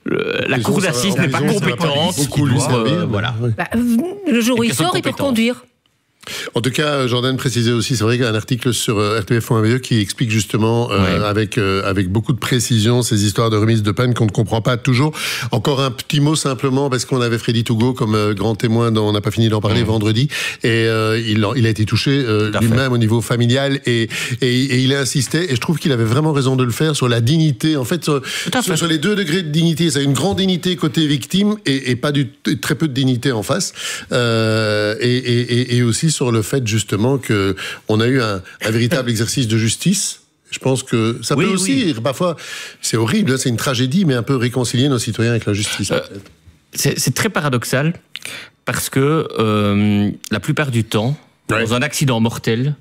la cour d'assises n'est pas compétente. Voilà. Le jour où il sort, il peut conduire. En tout cas, Jordan précisait aussi, c'est vrai qu'il y a un article sur rtbf.be qui explique justement avec beaucoup de précision ces histoires de remise de panne qu'on ne comprend pas toujours. Encore un petit mot simplement, parce qu'on avait Freddy Tougault comme grand témoin dont on n'a pas fini d'en parler vendredi, et il a été touché lui-même au niveau familial, et il a insisté, et je trouve qu'il avait vraiment raison de le faire, sur la dignité, en fait, sur les 2 degrés de dignité. C'est une grande dignité côté victime, et pas très peu de dignité en face, et aussi sur le fait justement qu'on a eu un véritable exercice de justice. Je pense que ça peut aussi, parfois, c'est horrible, c'est une tragédie, mais un peu réconcilier nos citoyens avec la justice. C'est très paradoxal, parce que la plupart du temps, dans un accident mortel,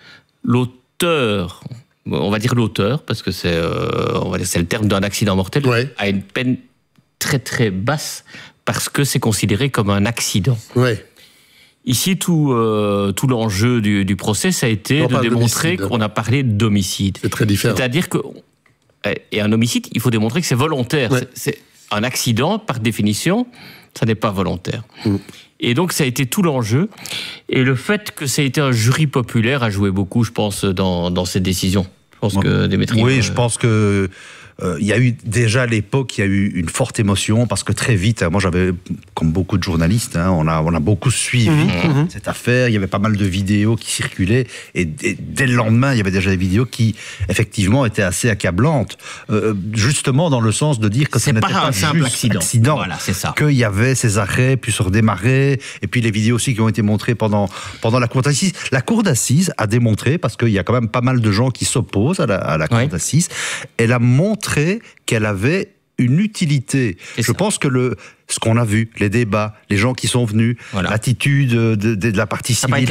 l'auteur, on va dire l'auteur, parce que c'est le terme d'un accident mortel, a une peine très très basse, parce que c'est considéré comme un accident. Ici, tout l'enjeu du procès, ça a été de démontrer qu'on a parlé d'homicide. C'est très différent. C'est-à-dire que, et un homicide, il faut démontrer que c'est volontaire. C'est un accident, par définition, ça n'est pas volontaire. Et donc, ça a été tout l'enjeu. Et le fait que ça ait été un jury populaire a joué beaucoup, je pense, dans cette décision. Je pense que Démétrie... Oui, je pense que... il y a eu déjà à l'époque, il y a eu une forte émotion parce que très vite, moi j'avais, comme beaucoup de journalistes, on a beaucoup suivi cette affaire. Il y avait pas mal de vidéos qui circulaient et dès le lendemain, il y avait déjà des vidéos qui effectivement étaient assez accablantes, justement dans le sens de dire que ce n'était pas un simple accident. Voilà, c'est ça. Qu'il y avait ces arrêts puis se redémarrer, et puis les vidéos aussi qui ont été montrées pendant la cour d'assises. La cour d'assises a démontré, parce qu'il y a quand même pas mal de gens qui s'opposent à la cour d'assises, elle a montré qu'elle avait une utilité. Je pense que ce qu'on a vu, les débats, les gens qui sont venus, l'attitude de la partie civile,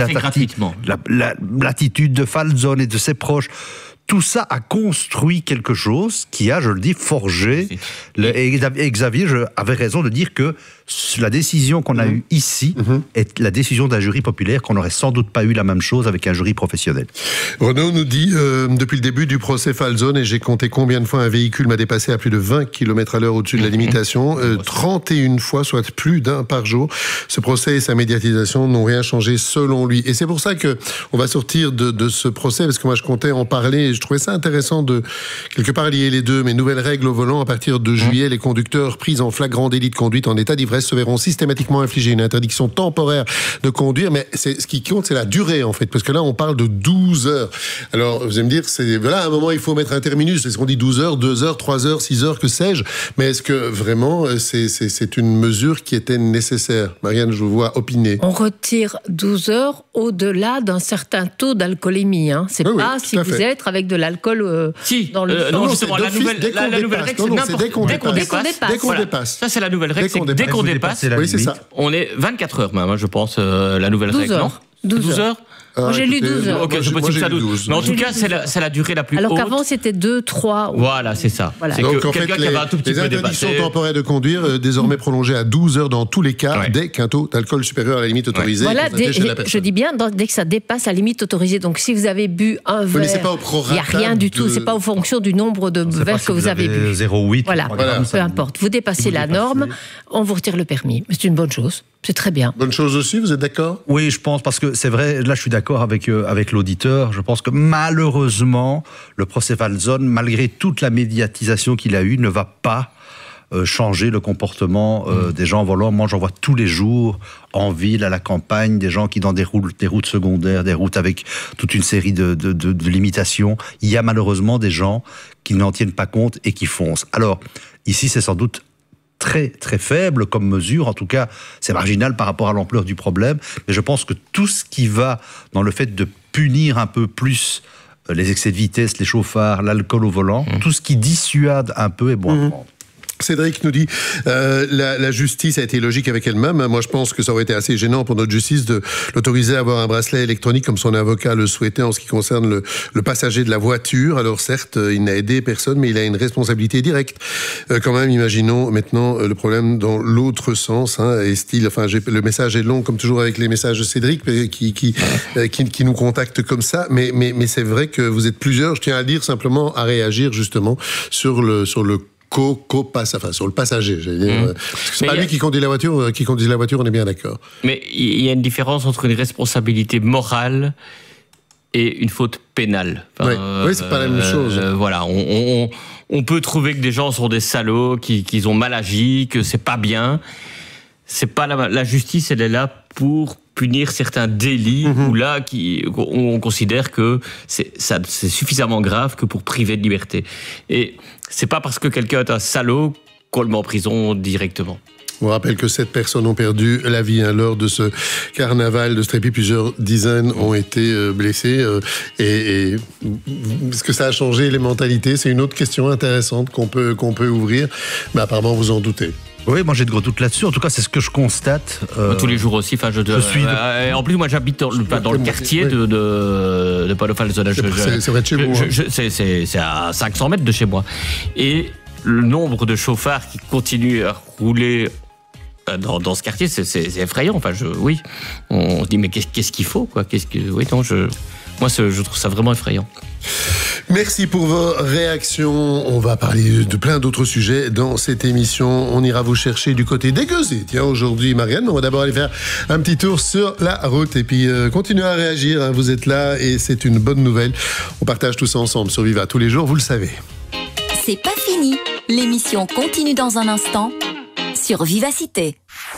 l'attitude de Falzon et de ses proches, tout ça a construit quelque chose qui a, je le dis, forgé. Et Xavier avait raison de dire que la décision qu'on a eue ici est la décision d'un jury populaire, qu'on n'aurait sans doute pas eu la même chose avec un jury professionnel. Renaud nous dit, depuis le début du procès Falzon, et j'ai compté combien de fois un véhicule m'a dépassé à plus de 20 km/h au-dessus de la limitation, 31 fois, soit plus d'un par jour. Ce procès et sa médiatisation n'ont rien changé selon lui. Et c'est pour ça qu'on va sortir de ce procès, parce que moi je comptais en parler, et je trouvais ça intéressant de quelque part lier les deux. Mais nouvelles règles au volant, à partir de juillet, les conducteurs pris en flagrant délit de conduite en état d'ivresse se verront systématiquement infliger une interdiction temporaire de conduire. Mais ce qui compte, c'est la durée, en fait, parce que là, on parle de 12 heures. Alors, vous allez me dire, à un moment, il faut mettre un terminus. Est-ce qu'on dit 12 heures, 2 heures, 3 heures, 6 heures, que sais-je? Mais est-ce que vraiment, c'est une mesure qui était nécessaire? Marianne, je vous vois opiner. On retire 12 heures au-delà d'un certain taux d'alcoolémie. C'est pas si vous êtes avec de l'alcool dans le sang. Non, justement, la nouvelle règle, c'est dès qu'on dépasse. Ça, c'est la nouvelle règle, c'est dès qu'on dépasse. Oui, c'est ça. On est 24 heures même, je pense, la nouvelle règle, non? 12 heures. Moi, j'ai lu 12 heures. Ok, je peux dire ça 12. Mais en tout cas, c'est la durée la plus haute. Alors qu'avant, c'était 2, 3. Voilà, c'est ça. Voilà. C'est donc, que quelqu'un qui avait un tout petit peu dépassé. Les interdictions temporaires de conduire, désormais prolongées à 12 heures dans tous les cas, dès qu'un taux d'alcool supérieur à la limite autorisée. Voilà, je dis bien, dès que ça dépasse la limite autorisée. Donc, si vous avez bu un verre, il n'y a rien du tout. C'est pas en fonction du nombre de verres que vous avez bu. 0,8. Voilà, peu importe. Vous dépassez la norme, on vous retire le permis. C'est une bonne chose. C'est très bien. Bonne chose aussi, vous êtes d'accord? Oui, je pense, parce que c'est vrai, là je suis d'accord avec l'auditeur, je pense que malheureusement, le procès Falzon, malgré toute la médiatisation qu'il a eue, ne va pas changer le comportement des gens en volant. Moi, j'en vois tous les jours, en ville, à la campagne, des gens qui dans des routes secondaires, des routes avec toute une série de limitations. Il y a malheureusement des gens qui n'en tiennent pas compte et qui foncent. Alors, ici, c'est sans doute très très faible comme mesure, en tout cas c'est marginal par rapport à l'ampleur du problème, mais je pense que tout ce qui va dans le fait de punir un peu plus les excès de vitesse, les chauffards, l'alcool au volant, tout ce qui dissuade un peu est bon à prendre. Cédric nous dit la justice a été logique avec elle-même. Moi, je pense que ça aurait été assez gênant pour notre justice de l'autoriser à avoir un bracelet électronique comme son avocat le souhaitait en ce qui concerne le passager de la voiture. Alors certes, il n'a aidé personne, mais il a une responsabilité directe. Quand même, imaginons maintenant le problème dans l'autre sens. Le message est long, comme toujours avec les messages de Cédric, qui nous contacte comme ça. Mais c'est vrai que vous êtes plusieurs, je tiens à le dire simplement, à réagir justement sur le sur le passager, j'allais dire. Parce que c'est pas lui qui conduit la voiture, on est bien d'accord. Mais il y a une différence entre une responsabilité morale et une faute pénale. Oui, c'est pas la même chose. Voilà, on peut trouver que des gens sont des salauds, qu'ils ont mal agi, que c'est pas bien. C'est pas la justice, elle est là pour punir certains délits où là on considère que c'est suffisamment grave que pour priver de liberté. Et c'est pas parce que quelqu'un est un salaud qu'on le met en prison directement. On rappelle que 7 personnes ont perdu la vie lors de ce carnaval de Strépy. Plusieurs dizaines ont été blessées. Et est-ce que ça a changé les mentalités? C'est une autre question intéressante qu'on peut ouvrir. Mais apparemment, vous en doutez. Oui, moi j'ai de gros doutes là-dessus. En tout cas, c'est ce que je constate. Tous les jours aussi. Enfin, je suis. En plus, moi, j'habite dans le quartier de Palo-Falzone. C'est vrai de chez vous. C'est à 500 mètres de chez moi. Et le nombre de chauffards qui continuent à rouler dans ce quartier, c'est effrayant. Enfin, oui, on se dit mais qu'est-ce qu'il faut, quoi? Moi, je trouve ça vraiment effrayant. Merci pour vos réactions. On va parler de plein d'autres sujets dans cette émission. On ira vous chercher du côté des Gueusés. Tiens, aujourd'hui, Marianne, on va d'abord aller faire un petit tour sur la route et puis continuez à réagir. Hein. Vous êtes là et c'est une bonne nouvelle. On partage tout ça ensemble sur Viva tous les jours, vous le savez. C'est pas fini. L'émission continue dans un instant sur Vivacité.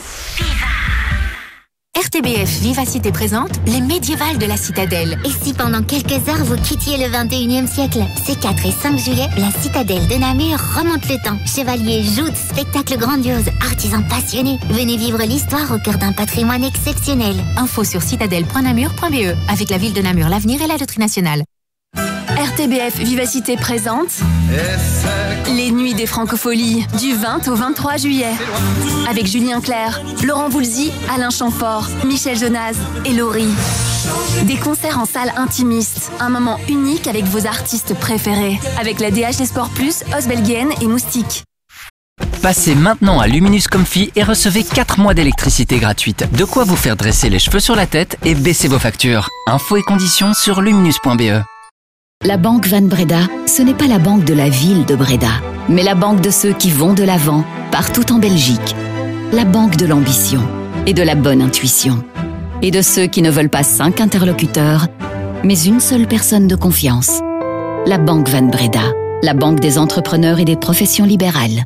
RTBF Vivacité présente les médiévales de la Citadelle. Et si pendant quelques heures vous quittiez le 21e siècle? Ces 4 et 5 juillet, la Citadelle de Namur remonte le temps. Chevaliers, joutes, spectacles grandioses, artisans passionnés. Venez vivre l'histoire au cœur d'un patrimoine exceptionnel. Info sur citadelle.namur.be avec la ville de Namur, l'avenir et la loterie nationale. RTBF Vivacité présente les Nuits des Francopholies du 20 au 23 juillet avec Julien Clerc, Laurent Voulzy, Alain Chamfort, Michel Jonas et Laurie. Des concerts en salle intimiste, un moment unique avec vos artistes préférés avec la DHL Sport Plus, Osbelgen et Moustique. Passez maintenant à Luminus Comfy et recevez 4 mois d'électricité gratuite. De quoi vous faire dresser les cheveux sur la tête et baisser vos factures. Infos et conditions sur luminus.be. La Banque Van Breda, ce n'est pas la banque de la ville de Breda, mais la banque de ceux qui vont de l'avant, partout en Belgique. La banque de l'ambition et de la bonne intuition. Et de ceux qui ne veulent pas 5 interlocuteurs, mais une seule personne de confiance. La Banque Van Breda, la banque des entrepreneurs et des professions libérales.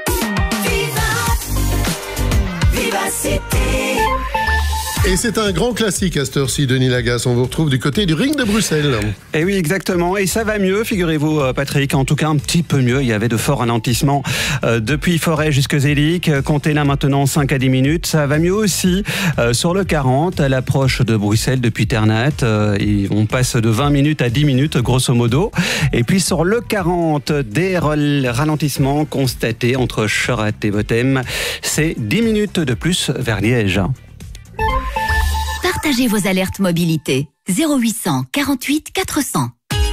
Et c'est un grand classique à cette heure-ci, Denis Lagasse. On vous retrouve du côté du ring de Bruxelles. Et oui, exactement. Et ça va mieux, figurez-vous, Patrick. En tout cas, un petit peu mieux. Il y avait de forts ralentissements depuis Forêt jusque Zélic. Comptez là maintenant 5 à 10 minutes. Ça va mieux aussi sur le 40, à l'approche de Bruxelles depuis Ternat. On passe de 20 minutes à 10 minutes, grosso modo. Et puis sur le 40, des ralentissements constatés entre Charette et Bothème. C'est 10 minutes de plus vers Liège. Partagez vos alertes mobilité. 0800 48 400.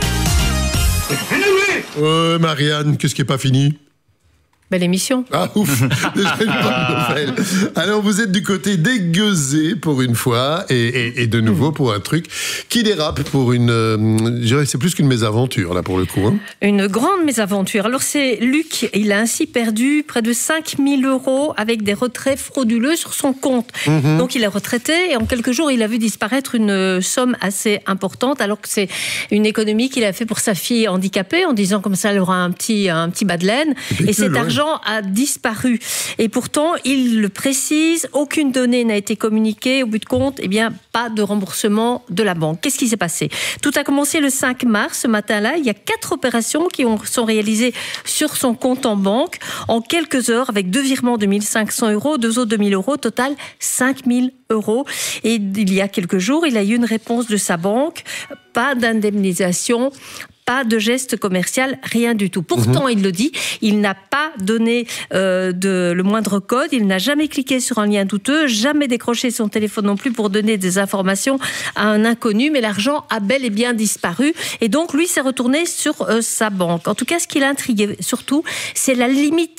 Marianne, qu'est-ce qui n'est pas fini? Belle émission. Ah ouf, déjà une bonne nouvelle. Alors vous êtes du côté des Gueusés pour une fois et de nouveau pour un truc qui dérape pour une, je dirais c'est plus qu'une mésaventure là pour le coup. Hein. Une grande mésaventure. Alors c'est Luc, il a ainsi perdu près de 5 000 € avec des retraits frauduleux sur son compte. Donc il est retraité et en quelques jours il a vu disparaître une somme assez importante alors que c'est une économie qu'il a fait pour sa fille handicapée en disant comme ça elle aura un petit bas de laine. Et cet argent a disparu. Et pourtant, il le précise, aucune donnée n'a été communiquée. Au bout de compte, pas de remboursement de la banque. Qu'est-ce qui s'est passé? Tout a commencé le 5 mars, ce matin-là. Il y a 4 opérations qui sont réalisées sur son compte en banque en quelques heures avec 2 virements de 1 500 €, 2 autres de 1 000 €, total 5 000 €. Et il y a quelques jours, il a eu une réponse de sa banque. Pas d'indemnisation, pas de geste commercial, rien du tout. Pourtant, il le dit, il n'a pas donné le moindre code, il n'a jamais cliqué sur un lien douteux, jamais décroché son téléphone non plus pour donner des informations à un inconnu, mais l'argent a bel et bien disparu. Et donc, lui s'est retourné sur sa banque. En tout cas, ce qui l'a intrigué surtout, c'est la limite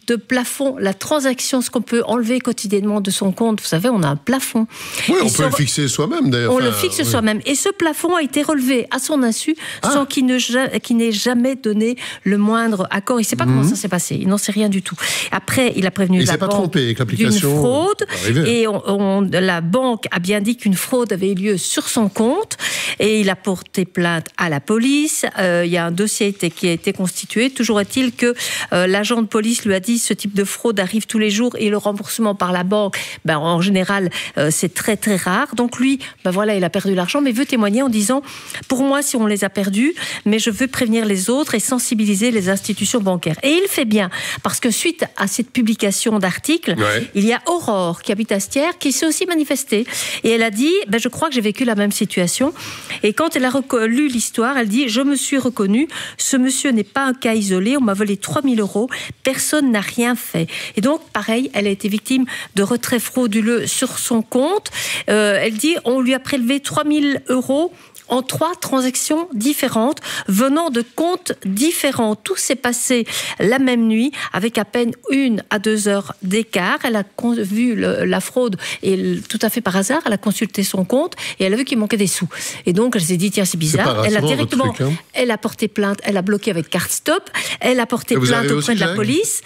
de plafond, la transaction, ce qu'on peut enlever quotidiennement de son compte. Vous savez, on a un plafond. Oui, on peut le fixer soi-même d'ailleurs. On le fixe soi-même. Et ce plafond a été relevé à son insu sans qu'il n'ait jamais donné le moindre accord. Il ne sait pas comment ça s'est passé. Il n'en sait rien du tout. Après, il a prévenu la banque d'une fraude. Et la banque a bien dit qu'une fraude avait eu lieu sur son compte. Et il a porté plainte à la police. Il y a un dossier qui a été constitué. Toujours est-il que l'agent de police lui a dit ce type de fraude arrive tous les jours et le remboursement par la banque, en général, c'est très très rare. Donc lui, il a perdu l'argent, mais veut témoigner en disant pour moi, si on les a perdus, mais je veux prévenir les autres et sensibiliser les institutions bancaires. Et il fait bien, parce que suite à cette publication d'articles, il y a Aurore qui habite Astières qui s'est aussi manifestée et elle a dit je crois que j'ai vécu la même situation. Et quand elle a lu l'histoire, elle dit je me suis reconnue, ce monsieur n'est pas un cas isolé, on m'a volé 3 000 €, personne n'a rien fait. Et donc pareil, elle a été victime de retrait frauduleux sur son compte. Elle dit on lui a prélevé 3 000 € en 3 transactions différentes, venant de comptes différents. Tout s'est passé la même nuit, avec à peine 1 à 2 heures d'écart. Elle a vu la fraude, et tout à fait par hasard, elle a consulté son compte, et elle a vu qu'il manquait des sous. Et donc, elle s'est dit, tiens, c'est bizarre. Elle a directement, elle a porté plainte, elle a bloqué avec carte stop, elle a porté plainte auprès de la police.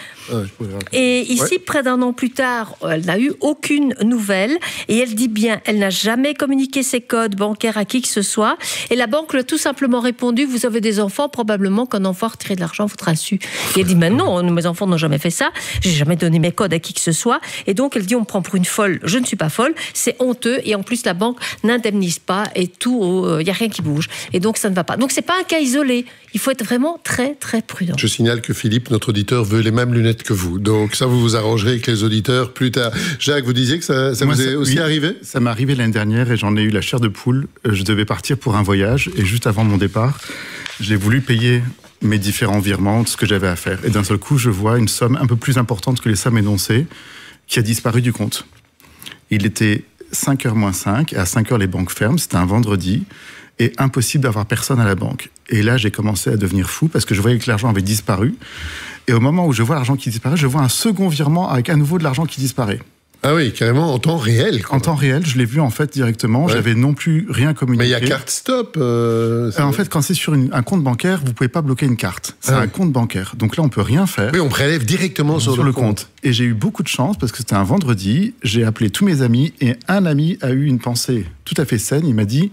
Et ici, près d'1 an plus tard, elle n'a eu aucune nouvelle, et elle dit bien, elle n'a jamais communiqué ses codes bancaires à qui que ce soit. Et la banque lui a tout simplement répondu, vous avez des enfants, probablement qu'un enfant a retiré de l'argent, votre insu. Et elle dit, mais non, mes enfants n'ont jamais fait ça, j'ai jamais donné mes codes à qui que ce soit. Et donc elle dit, on me prend pour une folle. Je ne suis pas folle, c'est honteux, et en plus la banque n'indemnise pas, et tout, il n'y a rien qui bouge. Et donc ça ne va pas. Donc c'est pas un cas isolé, il faut être vraiment très très prudent. Je signale que Philippe, notre auditeur, veut les mêmes lunettes que vous. Donc ça, vous vous arrangerez avec les auditeurs plus tard. Jacques, vous disiez que ça vous est aussi arrivé ? Ça m'est arrivé l'année dernière, et j'en ai eu la chair de poule. Je devais partir pour un voyage, et juste avant mon départ, j'ai voulu payer mes différents virements, ce que j'avais à faire. Et d'un seul coup, je vois une somme un peu plus importante que les sommes énoncées qui a disparu du compte. Il était 5h moins 5, et à 5h les banques ferment, c'était un vendredi, et impossible d'avoir personne à la banque. Et là, j'ai commencé à devenir fou parce que je voyais que l'argent avait disparu. Et au moment où je vois l'argent qui disparaît, je vois un second virement avec à nouveau de l'argent qui disparaît. Ah oui, carrément en temps réel. En temps réel, je l'ai vu en fait directement. Ouais. J'avais non plus rien communiqué. Mais il y a carte stop. En fait, quand c'est sur un compte bancaire, vous pouvez pas bloquer une carte. C'est un compte bancaire. Donc là, on peut rien faire. Oui, on prélève directement sur le compte. Et j'ai eu beaucoup de chance parce que c'était un vendredi. J'ai appelé tous mes amis et un ami a eu une pensée tout à fait saine. Il m'a dit,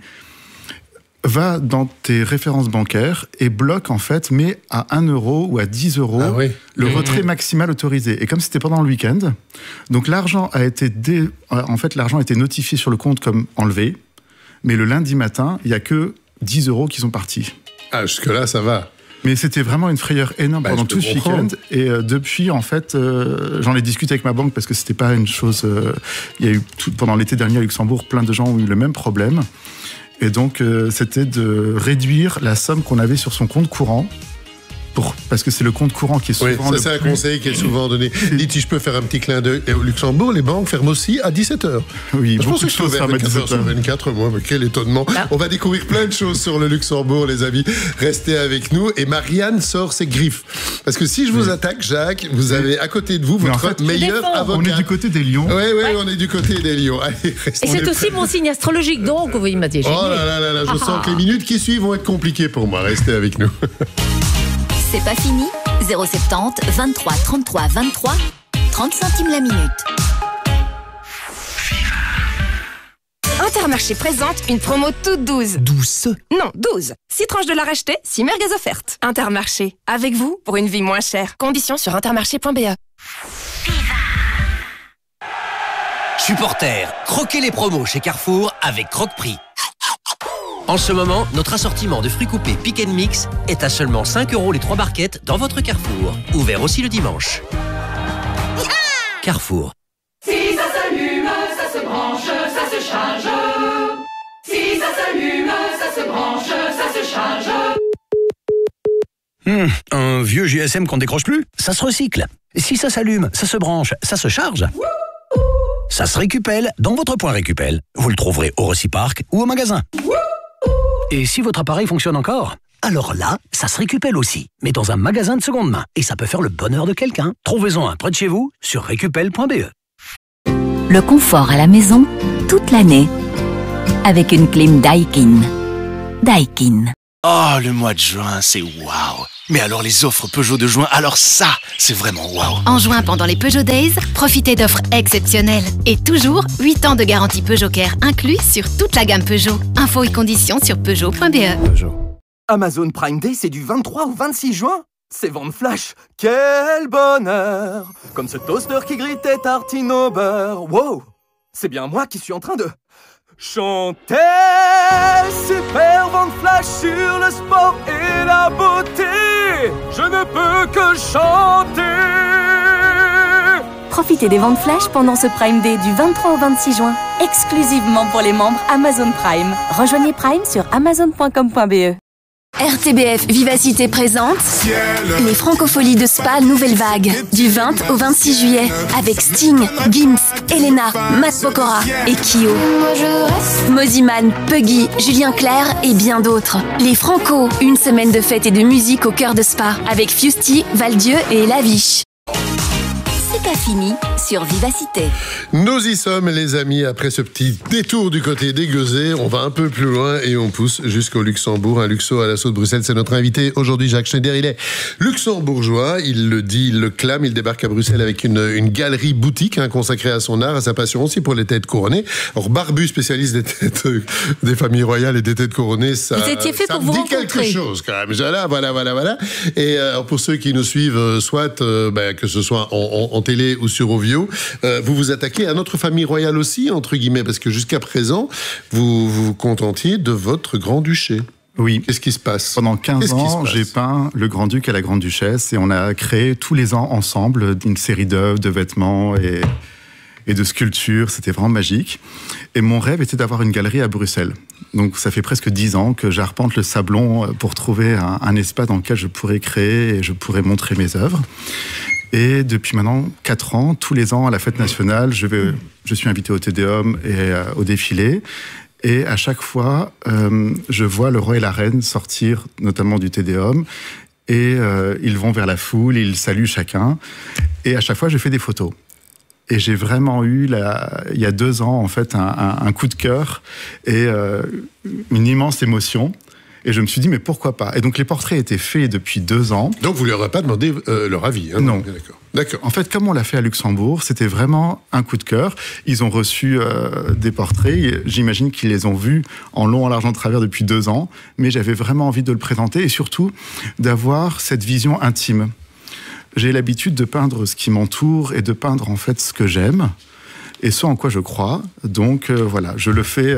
va dans tes références bancaires et bloque en fait, mais à 1 € ou à 10 € le retrait maximal autorisé. Et comme c'était pendant le week-end, donc l'argent a été l'argent a été notifié sur le compte comme enlevé, mais le lundi matin, il y a que 10 € qui sont partis. Ah, jusque-là, ça va. Mais c'était vraiment une frayeur énorme pendant tout ce week-end. Et depuis, en fait, j'en ai discuté avec ma banque parce que c'était pas une chose. Il y a eu pendant l'été dernier à Luxembourg, plein de gens ont eu le même problème. Et donc, c'était de réduire la somme qu'on avait sur son compte courant, parce que c'est le compte courant qui est souvent ça, c'est un conseil qui est souvent donné. Dites, si je peux faire un petit clin d'œil. Et au Luxembourg, les banques ferment aussi à 17h. Oui, je pense que c'est ouvert 24h sur 24. Moi, quel étonnement. On va découvrir plein de choses sur le Luxembourg, les amis. Restez avec nous. Et Marianne sort ses griffes. Parce que si je vous attaque, Jacques, vous avez à côté de vous votre meilleur avocat. On est du côté des lions. Oui, on est du côté des lions. Allez, et c'est aussi mon signe astrologique, donc, vous m'imaginez. Oh là, je sens que les minutes qui suivent vont être compliquées pour moi. Restez avec nous. C'est pas fini, 070 23 33 23, 30 centimes la minute. Intermarché présente une promo toute douce. Douce? Non, 12. 6 tranches de la racheter, 6 merguez offertes. Intermarché, avec vous pour une vie moins chère. Conditions sur intermarché.be. Supporters, croquez les promos chez Carrefour avec Croque-Prix. En ce moment, notre assortiment de fruits coupés Pick & Mix est à seulement 5 € les 3 barquettes dans votre Carrefour. Ouvert aussi le dimanche. Carrefour. Si ça s'allume, ça se branche, ça se charge. Si ça s'allume, ça se branche, ça se charge. Un vieux GSM qu'on décroche plus, ça se recycle. Si ça s'allume, ça se branche, ça se charge. Ça se récupère dans votre point Récupel. Vous le trouverez au Reciparc ou au magasin. Et si votre appareil fonctionne encore, Alors là, ça se récupère aussi, mais dans un magasin de seconde main. Et ça peut faire le bonheur de quelqu'un. Trouvez-en un près de chez vous sur récupel.be. Le confort à la maison, toute l'année. Avec une clim Daikin. Daikin. Oh, le mois de juin, c'est waouh. Mais alors les offres Peugeot de juin, alors ça, c'est vraiment waouh. En juin, pendant les Peugeot Days, profitez d'offres exceptionnelles. Et toujours 8 ans de garantie Peugeot Care inclus sur toute la gamme Peugeot. Infos et conditions sur Peugeot.be. Amazon Prime Day, c'est du 23 au 26 juin. C'est vente flash. Quel bonheur. Comme ce toaster qui grille tes tartines au beurre. Wow. C'est bien moi qui suis en train de chanter. Super vente flash sur le sport et la beauté. Je ne peux que chanter. Profitez des ventes flash pendant ce Prime Day du 23 au 26 juin, exclusivement pour les membres Amazon Prime. Rejoignez Prime sur amazon.com.be. RTBF Vivacité présente les Francopholies de Spa Nouvelle Vague du 20 au 26 juillet avec Sting, Gims, Elena, Matt Pokora et Kyo. Moziman, Puggy, Julien Clerc et bien d'autres. Les Franco, une semaine de fête et de musique au cœur de Spa avec Fusty, Valdieu et Laviche. C'est pas fini sur Vivacité. Nous y sommes, les amis, après ce petit détour du côté des Gueusets. On va un peu plus loin et on pousse jusqu'au Luxembourg. Un luxo à l'assaut de Bruxelles, c'est notre invité aujourd'hui, Jacques Schneider. Il est luxembourgeois, il le dit, il le clame. Il débarque à Bruxelles avec une galerie boutique consacrée à son art, à sa passion aussi pour les têtes couronnées. Alors, Barbu, spécialiste des têtes des familles royales et des têtes couronnées, ça, vous étiez fait ça pour me vous dit rencontrer. quelque chose quand même. Voilà. Et pour ceux qui nous suivent, soit que ce soit en télé ou sur Ovio, vous vous attaquez à notre famille royale aussi, entre guillemets, parce que jusqu'à présent, vous vous contentiez de votre grand-duché. Oui. Qu'est-ce qui se passe? Pendant 15 ans, j'ai peint le grand-duc et la grande-duchesse et on a créé tous les ans ensemble une série d'œuvres, de vêtements et de sculptures. C'était vraiment magique. Et mon rêve était d'avoir une galerie à Bruxelles. Donc ça fait presque 10 ans que j'arpente le Sablon pour trouver un espace dans lequel je pourrais créer et je pourrais montrer mes œuvres. Et depuis maintenant 4 ans, tous les ans à la fête nationale, je suis invité au Tédéum et au défilé. Et à chaque fois, je vois le roi et la reine sortir, notamment du Tédéum. Et ils vont vers la foule, ils saluent chacun. Et à chaque fois, je fais des photos. Et j'ai vraiment eu, il y a 2 ans, en fait, un coup de cœur et une immense émotion. Et je me suis dit, mais pourquoi pas? Et donc, les portraits étaient faits depuis 2 ans. Donc, vous ne leur avez pas demandé leur avis, hein? Non. D'accord. En fait, comme on l'a fait à Luxembourg, c'était vraiment un coup de cœur. Ils ont reçu des portraits. J'imagine qu'ils les ont vus en long, en large, en travers depuis 2 ans. Mais j'avais vraiment envie de le présenter et surtout d'avoir cette vision intime. J'ai l'habitude de peindre ce qui m'entoure et de peindre, en fait, ce que j'aime et ce en quoi je crois. Donc, voilà, je le fais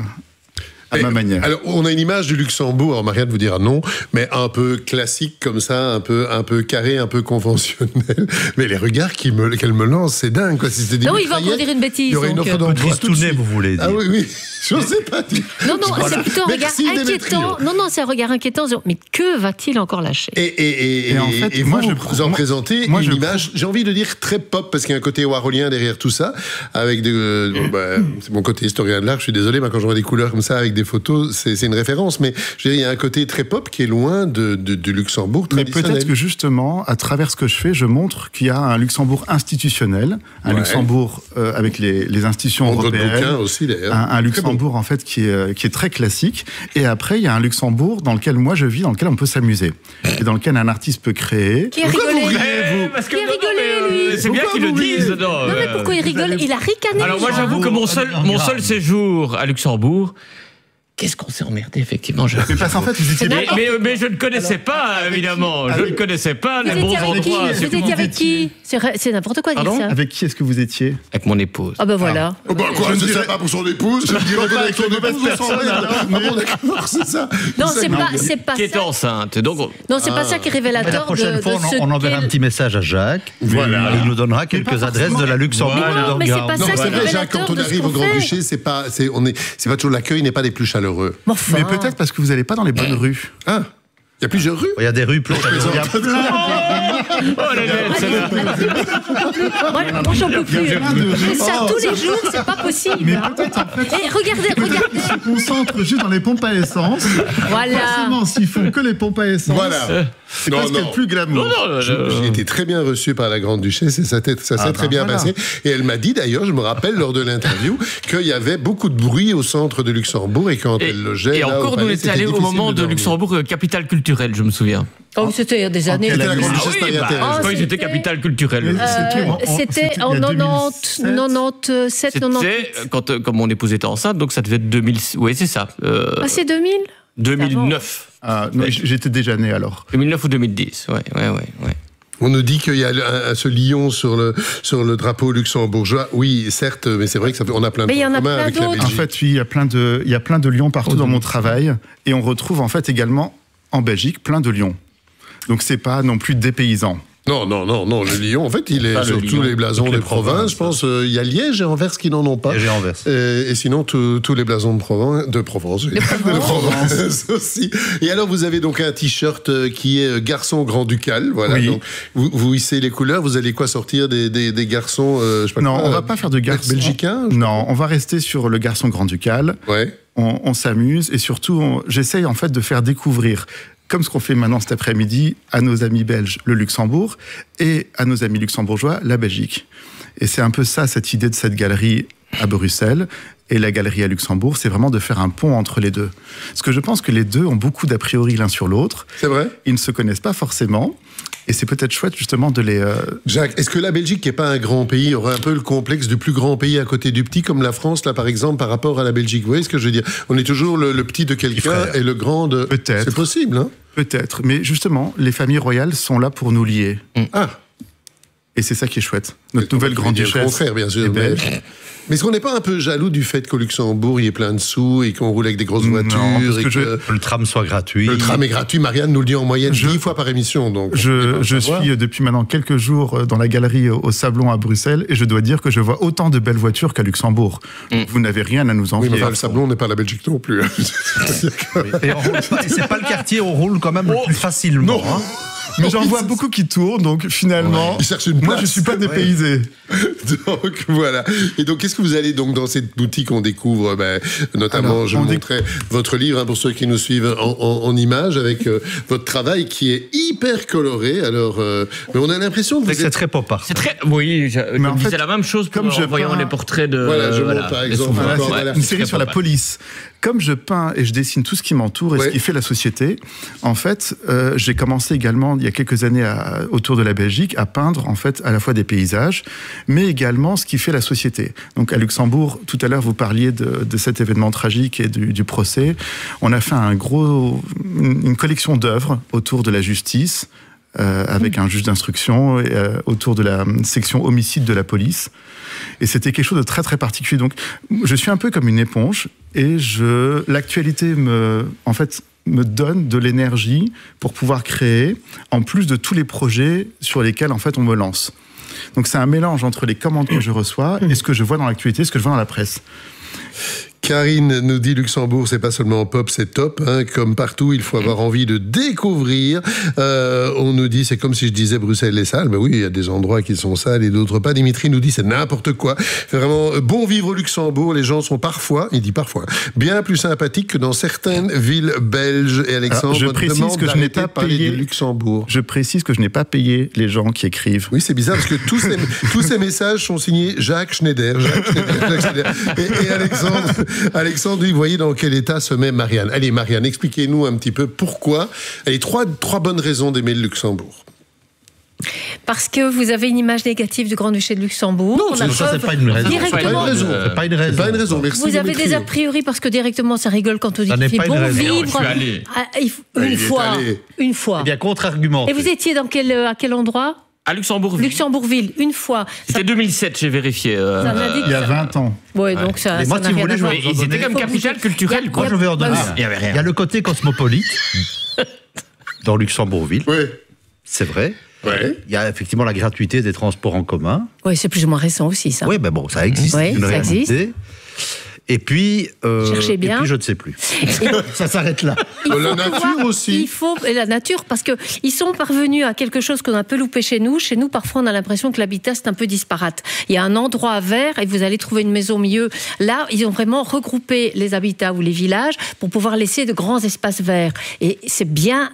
à ma manière. Alors, on a une image du Luxembourg, alors Marianne vous dira non, mais un peu classique comme ça, un peu carré, un peu conventionnel. Mais les regards qu'elle me lance, c'est dingue, quoi. Si c'était des non, il va encore dire une bêtise. Il y aurait une offre d'emploi tout de suite. vous voulez dire. Ah oui, je ne sais pas dire. Non, c'est plutôt un regard inquiétant. Non, c'est un regard inquiétant. Mais que va-t-il encore lâcher? Et en fait, moi, je vous en présenter une image, j'ai envie de dire très pop, parce qu'il y a un côté warholien derrière tout ça, avec c'est mon côté historien de l'art, je suis désolé, mais quand je vois des couleurs comme ça, avec des photos, c'est une référence, mais je veux dire, il y a un côté très pop qui est loin du Luxembourg traditionnel. Mais peut-être que justement, à travers ce que je fais, je montre qu'il y a un Luxembourg institutionnel, un Luxembourg avec les institutions européennes, aussi, un Luxembourg en fait qui est très classique, et après il y a un Luxembourg dans lequel moi je vis, dans lequel on peut s'amuser, et dans lequel un artiste peut créer. Qui a rigolé? Qui a rigolé, lui? C'est bien qu'ils le disent. Non, mais pourquoi il rigole? Il a ricané. Alors moi, j'avoue que mon seul séjour à Luxembourg, qu'est-ce qu'on s'est emmerdé, effectivement. Mais parce qu'en fait, vous étiez mais je ne connaissais pas, évidemment. Je ne connaissais pas les bons endroits. Vous étiez avec qui? C'est n'importe quoi de dire ça. Avec qui est-ce que vous étiez? Avec mon épouse. Ah ben voilà. Oh bah quoi, c'est sympa pour son épouse. Je dirais pas avec son épouse, on s'emmerde. Ah bon, d'accord, c'est ça. Non, c'est pas ça. Qui est enceinte. Donc... Non, c'est pas ça qui est révélateur. La prochaine fois, on enverra un petit message à Jacques. Voilà. Il nous donnera quelques adresses de la Luxembourg. Non, mais c'est pas ça qui est révélateur. Jacques, quand on arrive au Grand-Duché, c'est pas toujours l'accueil n'est pas des plus chaleureux. Mais peut-être parce que vous n'allez pas dans les bonnes rues. Ah. Il y a plusieurs rues. Il y a des rues plus. Il y a plein. Moi, j'en peux plus. Ça, tous les jours, c'est pas possible. Mais peut-être, en fait... Et regardez. Ils se concentrent juste dans les pompes à essence. Voilà. Forcément, s'ils font que les pompes à essence... Voilà. C'est pas ce qu'il y a de plus glamour. J'ai été très bien reçu par la grande duchesse et ça s'est très bien passé. Et elle m'a dit d'ailleurs, je me rappelle lors de l'interview, qu'il y avait beaucoup de bruit au centre de Luxembourg et quand elle logeait. Et encore, nous étions allés au moment de Luxembourg, capitale culturelle, je me souviens. Oh, c'était il y a des années. C'était la grande duchesse Maria-Thérèse. Quand ils étaient capitale culturelle. C'était en 97, 98. C'était quand mon épouse était enceinte, donc ça devait être 2000. Oui, c'est ça. C'est 2000 2009. Non, j'étais déjà né alors. 2009 ou 2010, ouais. On nous dit qu'il y a ce lion sur le drapeau luxembourgeois. Oui, certes, mais c'est vrai qu'on a plein de points communs avec la Belgique. En fait, oui, il y a plein de lions partout dans mon travail. Et on retrouve en fait également en Belgique plein de lions. Donc c'est pas non plus dépaysant. Non, le lion, en fait, il est sur tous les blasons des provinces. Je pense il y a Liège et Anvers qui n'en ont pas. Liège et Anvers. Et sinon, tous les blasons de Provence. De Provence aussi. Et alors, vous avez donc un t-shirt qui est garçon grand-ducal. Voilà. Oui. Donc, vous hissez les couleurs. Vous allez quoi sortir des garçons on va pas faire de garçons belgicains. Non, on va rester sur le garçon grand-ducal. Ouais. On s'amuse et surtout, j'essaye en fait de faire découvrir, comme ce qu'on fait maintenant cet après-midi, à nos amis belges, le Luxembourg, et à nos amis luxembourgeois, la Belgique. Et c'est un peu ça, cette idée de cette galerie à Bruxelles et la galerie à Luxembourg, c'est vraiment de faire un pont entre les deux. Parce que je pense que les deux ont beaucoup d'a priori l'un sur l'autre. C'est vrai. Ils ne se connaissent pas forcément. Et c'est peut-être chouette justement de les... Jacques, est-ce que la Belgique, qui n'est pas un grand pays, aurait un peu le complexe du plus grand pays à côté du petit, comme la France, là par exemple, par rapport à la Belgique? Vous voyez ce que je veux dire? On est toujours le petit de quelqu'un et le grand de... Peut-être. C'est possible, hein? Peut-être. Mais justement, les familles royales sont là pour nous lier. Ah. Et c'est ça qui est chouette. Notre nouvelle grande-duchesse. Le contraire, bien sûr. Mais est-ce qu'on n'est pas un peu jaloux du fait qu'au Luxembourg, il y ait plein de sous et qu'on roule avec des grosses voitures et que le tram soit gratuit? Le tram est gratuit. Marianne nous le dit en moyenne 10 fois par émission. Donc je suis depuis maintenant quelques jours dans la galerie au Sablon à Bruxelles et je dois dire que je vois autant de belles voitures qu'à Luxembourg. Vous n'avez rien à nous envier. Oui, mais le Sablon n'est pas la Belgique non plus. Et c'est pas le quartier, on roule quand même le plus facilement. Non. Hein. Mais j'en vois beaucoup qui tournent, donc finalement, moi je suis pas dépaysé. Donc voilà. Et donc qu'est-ce que vous allez donc dans cette boutique? On découvre notamment, je vous montrais votre livre pour ceux qui nous suivent en images avec votre travail qui est hyper coloré. Alors, mais on a l'impression que c'est très pop art. C'est très, oui. Je disais la même chose comme en voyant les portraits de. Voilà, je montre par exemple une série sur la police. Comme je peins et je dessine tout ce qui m'entoure et ce qui fait la société, en fait, j'ai commencé également il y a quelques années autour de la Belgique à peindre en fait à la fois des paysages, mais également ce qui fait la société. Donc à Luxembourg, tout à l'heure vous parliez de cet événement tragique et du procès. On a fait une collection d'œuvres autour de la justice. Avec un juge d'instruction autour de la section homicide de la police. Et c'était quelque chose de très très particulier. Donc je suis un peu comme une éponge et l'actualité me donne de l'énergie pour pouvoir créer, en plus de tous les projets sur lesquels en fait on me lance. Donc c'est un mélange entre les commentaires que je reçois et ce que je vois dans l'actualité, ce que je vois dans la presse. Karine nous dit Luxembourg, c'est pas seulement pop, c'est top. Hein, comme partout, il faut avoir envie de découvrir. On nous dit, c'est comme si je disais Bruxelles est sale. Mais oui, il y a des endroits qui sont sales et d'autres pas. Dimitri nous dit, c'est n'importe quoi. C'est vraiment bon vivre au Luxembourg. Les gens sont parfois, il dit parfois, bien plus sympathiques que dans certaines villes belges. Et Alexandre, je précise que je n'ai pas payé Luxembourg. Je précise que je n'ai pas payé les gens qui écrivent. Oui, c'est bizarre parce que tous ces messages sont signés Jacques Schneider. Et Alexandre, vous voyez dans quel état se met Marianne. Allez, Marianne, expliquez-nous un petit peu pourquoi. Allez, trois bonnes raisons d'aimer le Luxembourg. Parce que vous avez une image négative du Grand-Duché de Luxembourg. Non, ça, c'est pas une raison. Directement. C'est pas une raison. Merci. Vous avez des a priori parce que directement, ça rigole quand on dit qu'il fait bon vivre. Une fois. Eh bien, contre-argument. Et vous étiez à quel endroit? À Luxembourgville. Luxembourgville, une fois. C'était 2007, j'ai vérifié. Il y a 20 ans. Ouais, donc ça. Mais moi, si vous voulez, c'était comme capitale culturelle. Moi, je vais en donner. Il y avait rien. Il y a le côté cosmopolite dans Luxembourgville. Oui. C'est vrai. Ouais. Il y a effectivement la gratuité des transports en commun. Oui, c'est plus ou moins récent aussi, ça. Oui, mais bon, ça existe. Oui, une ça réalité. existe. Et puis, cherchez bien. Et puis je ne sais plus. Ça s'arrête là. La nature aussi. Il faut la nature, parce que ils sont parvenus à quelque chose qu'on a un peu loupé chez nous. Chez nous, parfois, on a l'impression que l'habitat c'est un peu disparate. Il y a un endroit vert et vous allez trouver une maison au milieu. Là, ils ont vraiment regroupé les habitats ou les villages pour pouvoir laisser de grands espaces verts. Et c'est bien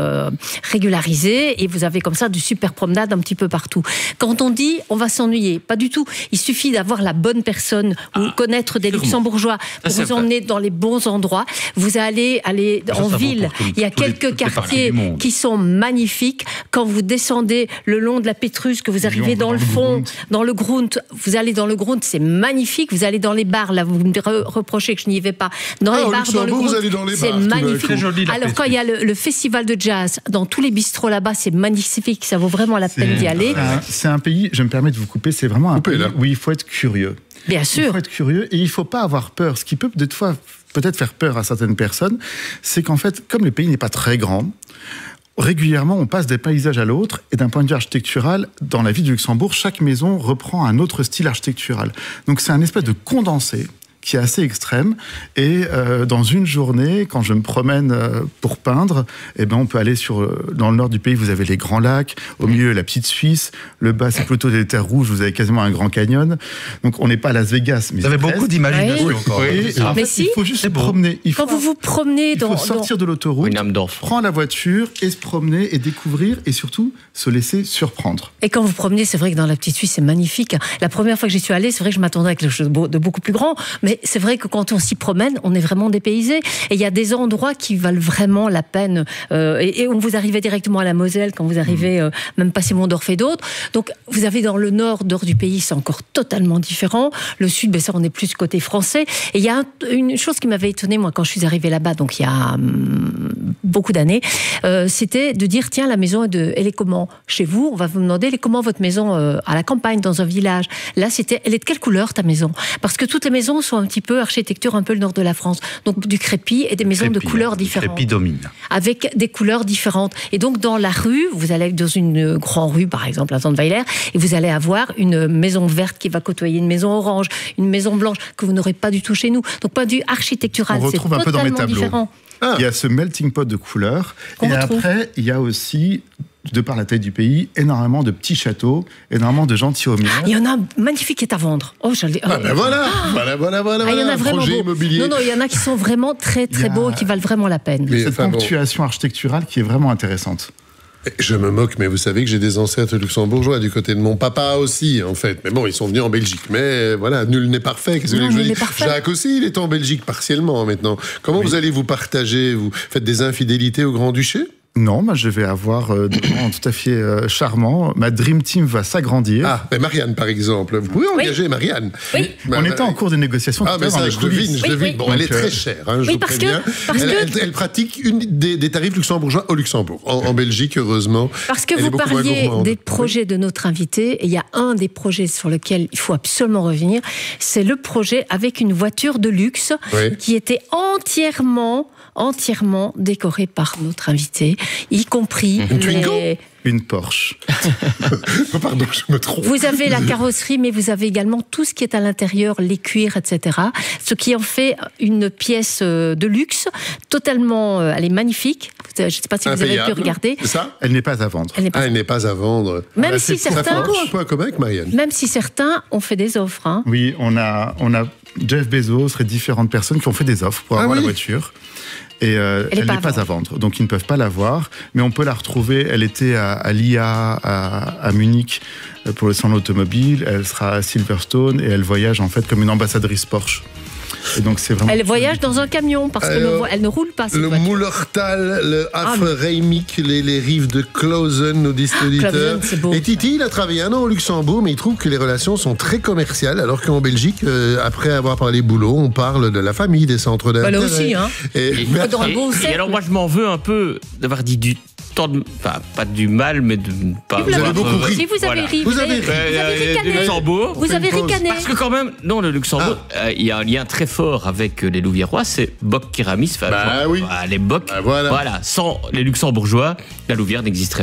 régularisé et vous avez comme ça de super promenades un petit peu partout. Quand on dit on va s'ennuyer, pas du tout. Il suffit d'avoir la bonne personne ou connaître des luxembourgeois pour vous emmener dans les bons endroits. Vous allez en ville. Il y a quelques quartiers qui sont magnifiques. Quand vous descendez le long de la Pétrus, que vous arrivez dans le fond, dans le Grund, vous allez dans le Grund, c'est magnifique. Vous allez dans les bars, là, vous me reprochez que je n'y vais pas. Dans les bars, dans le Grund, c'est magnifique. Alors, quand il y a le festival de jazz, dans tous les bistrots là-bas, c'est magnifique. Ça vaut vraiment la peine d'y aller. C'est un pays, je me permets de vous couper, c'est vraiment un pays où il faut être curieux. Bien sûr. Il faut être curieux et il ne faut pas avoir peur. Ce qui peut des fois peut-être faire peur à certaines personnes, c'est qu'en fait, comme le pays n'est pas très grand, régulièrement, on passe d'un paysage à l'autre, et d'un point de vue architectural, dans la ville de Luxembourg, chaque maison reprend un autre style architectural. Donc c'est un espèce de condensé qui est assez extrême. Et dans une journée, quand je me promène pour peindre, eh ben, on peut aller dans le nord du pays, vous avez les Grands Lacs, au milieu la petite Suisse, le bas c'est plutôt des terres rouges, vous avez quasiment un Grand Canyon. Donc on n'est pas à Las Vegas. Mais vous avez beaucoup d'imagination encore. Mais si, il faut juste se promener. Quand vous vous promenez il faut sortir de l'autoroute, prendre la voiture et se promener et découvrir et surtout se laisser surprendre. Et quand vous promenez, c'est vrai que dans la petite Suisse, c'est magnifique. La première fois que j'y suis allée, c'est vrai que je m'attendais à quelque chose de beaucoup plus grand, mais c'est vrai que quand on s'y promène, on est vraiment dépaysé. Et il y a des endroits qui valent vraiment la peine. Et vous arrivez directement à la Moselle, quand vous arrivez, même passer Mondorf et d'autres. Donc, vous avez dans le nord du pays, c'est encore totalement différent. Le sud, ben ça, on est plus côté français. Et il y a une chose qui m'avait étonnée, moi, quand je suis arrivée là-bas, donc il y a beaucoup d'années, c'était de dire, tiens, la maison, elle est comment chez vous? On va vous demander, elle est comment votre maison à la campagne, dans un village? Là, elle est de quelle couleur, ta maison? Parce que toutes les maisons sont un petit peu architecture, un peu le nord de la France. Donc, du crépi et des maisons de couleurs différentes. Crépi domine. Avec des couleurs différentes. Et donc, dans la rue, vous allez dans une grande rue, par exemple, à Zandweiler, et vous allez avoir une maison verte qui va côtoyer une maison orange, une maison blanche, que vous n'aurez pas du tout chez nous. Donc, point de vue architectural, c'est totalement différent. On retrouve un peu dans mes tableaux. Différent. Il y a ce melting pot de couleurs. Et après, il y a aussi, de par la taille du pays, énormément de petits châteaux, énormément de gentilshommes. Il y en a un magnifique qui est à vendre. Oh, ben voilà. Il y en a vraiment beau. Immobilier. Non, il y en a qui sont vraiment très très beaux et qui valent vraiment la peine. Cette ponctuation architecturale qui est vraiment intéressante. Je me moque, mais vous savez que j'ai des ancêtres luxembourgeois du côté de mon papa aussi, en fait. Mais bon, ils sont venus en Belgique. Mais voilà, nul n'est parfait. Qu'est-ce que je dis ? Jacques aussi, il est en Belgique partiellement maintenant. Comment vous allez vous partager ? Vous faites des infidélités au Grand-Duché ? Non, moi je vais avoir des gens tout à fait charmants. Ma Dream Team va s'agrandir. Ah, mais Marianne par exemple. Vous pouvez engager Marianne. Oui. On était en cours de négociation. Ah, mais ça, je devine. Bon, elle est très chère, hein, je vous préviens. Elle pratique des tarifs luxembourgeois au Luxembourg. En Belgique, heureusement. Parce que vous parliez des projets de notre invité, et il y a un des projets sur lequel il faut absolument revenir, c'est le projet avec une voiture de luxe qui était entièrement décorée par notre invité, y compris une Porsche. Pardon, je me trompe. Vous avez la carrosserie, mais vous avez également tout ce qui est à l'intérieur, les cuirs, etc. Ce qui en fait une pièce de luxe, totalement... elle est magnifique. Je ne sais pas si vous avez pu regarder. C'est ça ? Elle n'est pas à vendre. Elle n'est pas à vendre. Même si certains... Ça fait un peu commun avec Marianne. Même si certains ont fait des offres. Hein. Oui, on a Jeff Bezos et différentes personnes qui ont fait des offres pour avoir la voiture. Et elle n'est pas à vendre, donc ils ne peuvent pas la voir, mais on peut la retrouver. Elle était à l'IA à Munich pour le salon automobile, elle sera à Silverstone et elle voyage en fait comme une ambassadrice Porsche. Et donc c'est vraiment... Elle voyage dans un camion parce qu'elle ne roule pas. Le Mullertal, le Afreimik, les rives de Klausen, nos disques auditeurs. Et Titi, il a travaillé un an au Luxembourg, mais il trouve que les relations sont très commerciales, alors qu'en Belgique, après avoir parlé boulot, on parle de la famille, des centres d'intérêt. Là aussi, hein. Et alors moi, je m'en veux un peu d'avoir dit du temps pas du mal, mais de pas. Vous avez beaucoup ri. Si vous avez ri, vous avez ricané. Luxembourg. Vous avez ricané. Parce que quand même, non, le Luxembourg, il y a un lien très fort avec les Louviérois, c'est Bock Keramis. Oui. Les Bock. Voilà. Sans les Luxembourgeois, la Louvière n'existerait pas.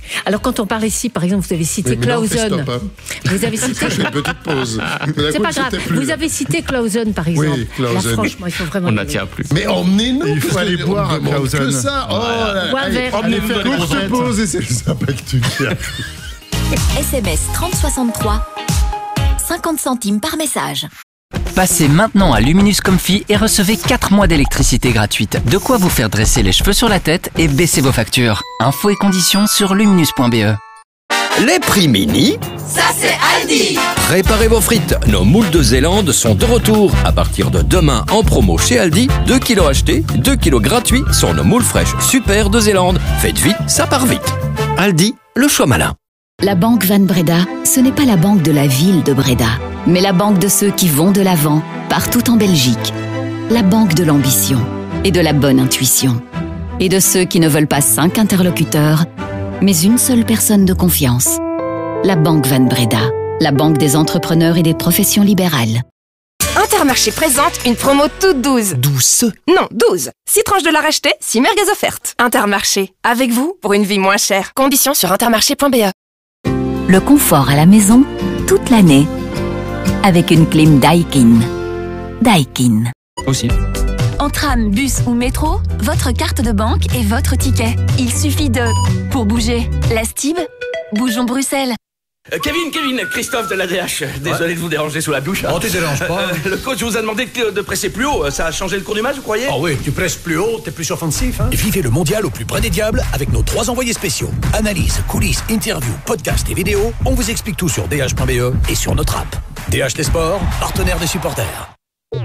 Alors quand on parle ici, par exemple, vous avez cité Clausen. Vous avez cité... Je fais une petite pause. C'est pas grave. Vous avez cité Clausen, par exemple. Oui, Clausen. Là, franchement, il faut vraiment... On n'attient plus. Mais emmenez-nous. Il faut aller boire à Clausen. Que ça. Allez, emmenez-nous faire une courte pause et c'est le Sympactu qui a... SMS 3063, 50 centimes par message. Passez maintenant à Luminus Comfy et recevez 4 mois d'électricité gratuite. De quoi vous faire dresser les cheveux sur la tête et baisser vos factures. Infos et conditions sur luminus.be. Les prix mini, ça c'est Aldi. Préparez vos frites, nos moules de Zélande sont de retour. À partir de demain en promo chez Aldi, 2 kilos achetés, 2 kilos gratuits sur nos moules fraîches super de Zélande. Faites vite, ça part vite. Aldi, le choix malin. La banque Van Breda, ce n'est pas la banque de la ville de Breda, mais la banque de ceux qui vont de l'avant, partout en Belgique. La banque de l'ambition et de la bonne intuition. Et de ceux qui ne veulent pas 5 interlocuteurs, mais une seule personne de confiance. La banque Van Breda, la banque des entrepreneurs et des professions libérales. Intermarché présente une promo toute douce. Douce? Non, 12. 6 tranches de la racheter, 6 merguez offertes. Intermarché, avec vous pour une vie moins chère. Conditions sur intermarché.be. Le confort à la maison, toute l'année, avec une clim Daikin. Daikin. Aussi. En tram, bus ou métro, votre carte de banque est votre ticket. Il suffit de... Pour bouger, la Stib, bougeons Bruxelles. Kevin, Christophe de l'ADH. Désolé de vous déranger sous la douche. Oh, tu déranges pas. Le coach vous a demandé de presser plus haut. Ça a changé le cours du match, vous croyez? Oh oui, tu presses plus haut, t'es plus offensif. Hein. Vivez le mondial au plus près des diables avec nos 3 envoyés spéciaux. Analyse, coulisses, interviews, podcasts et vidéos. On vous explique tout sur dh.be et sur notre app. DH Les Sports, partenaire des supporters.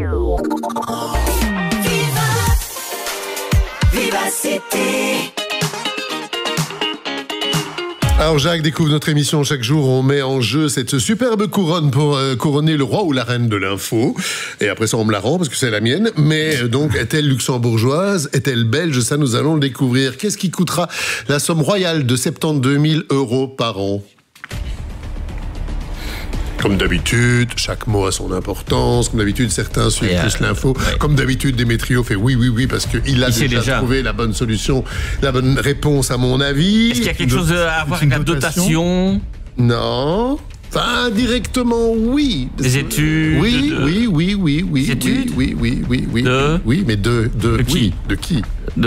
Vivacité. Alors Jacques découvre notre émission chaque jour, on met en jeu cette superbe couronne pour couronner le roi ou la reine de l'info. Et après ça on me la rend parce que c'est la mienne. Mais donc est-elle luxembourgeoise, est-elle belge? Ça nous allons le découvrir. Qu'est-ce qui coûtera la somme royale de 72 000 € par an? Comme d'habitude, chaque mot a son importance. Comme d'habitude, certains suivent plus l'info. Ouais. Comme d'habitude, Démétrio fait oui, parce qu'il a déjà trouvé la bonne solution, la bonne réponse à mon avis. Est-ce qu'il y a quelque chose à voir avec la dotation? Non. Enfin, indirectement, oui. Des études? Oui. Des études? Oui. De? Oui, mais de qui? De qui?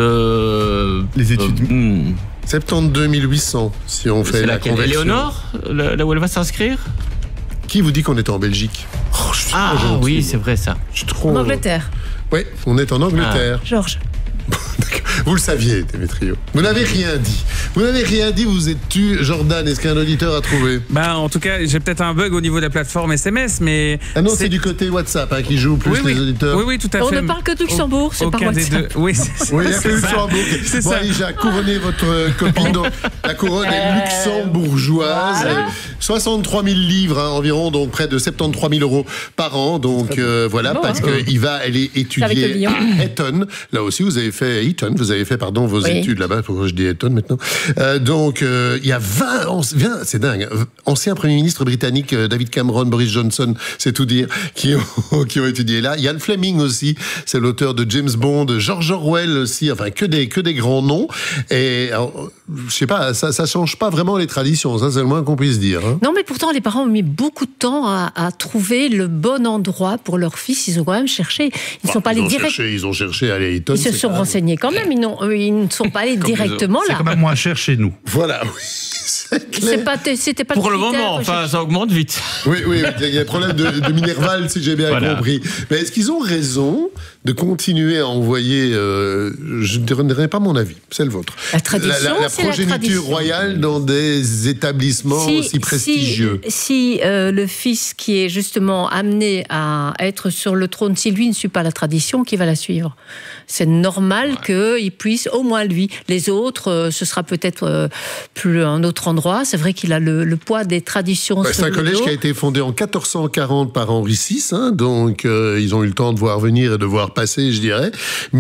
Les études. 72 800, si on fait la conversion. Éléonore, là où elle va s'inscrire? Qui vous dit qu'on est en Belgique? Oui, c'est vrai ça. Je suis trop... En Angleterre. Oui, on est en Angleterre. Georges. Vous le saviez, Démétrio. Vous n'avez rien dit. Vous êtes tu, Jordan. Est-ce qu'un auditeur a trouvé? En tout cas, j'ai peut-être un bug au niveau de la plateforme SMS, mais... Ah non, c'est du côté WhatsApp qui joue plus les auditeurs. Oui, tout à fait. On ne parle que de Luxembourg, c'est par WhatsApp. Oui, c'est il y a que Luxembourg. C'est ça. Allez, Jacques, couronnez votre copine. Donc, la couronne est luxembourgeoise. 63 000 livres environ, donc près de 73 000 € par an. Donc voilà, parce qu'il va aller étudier à Eton. Là aussi, vous avez fait Eton. Vous avez fait, vos études là-bas. Pourquoi je dis Eton maintenant? Donc, il y a 20, c'est dingue, anciens premiers ministres britanniques, David Cameron, Boris Johnson, c'est tout dire, qui ont étudié là. Ian Fleming aussi, c'est l'auteur de James Bond, George Orwell aussi, enfin, que des grands noms. Et, alors, je sais pas, ça change pas vraiment les traditions, ça, c'est le moins qu'on puisse dire. Hein. Non, mais pourtant, les parents ont mis beaucoup de temps à trouver le bon endroit pour leur fils. Ils ont quand même cherché. Ils ont cherché à aller à Eton. Ils se sont renseignés quand même. Ils ne sont pas allés directement là. C'est quand même moins cher chez nous. Voilà, oui. C'était pas pour le moment, ça augmente vite. Oui, il y a un problème de Minerval, si j'ai bien compris. Mais est-ce qu'ils ont raison de continuer à envoyer, je ne donnerai pas mon avis, c'est le vôtre, la progéniture royale dans des établissements aussi prestigieux? Si le fils qui est justement amené à être sur le trône, si lui ne suit pas la tradition, qui va la suivre? C'est normal qu'il puisse, au moins lui. Les autres, ce sera peut-être plus un autre endroit endroit. C'est vrai qu'il a le poids des traditions. C'est un collège qui a été fondé en 1440 par Henri VI, donc ils ont eu le temps de voir venir et de voir passer, je dirais.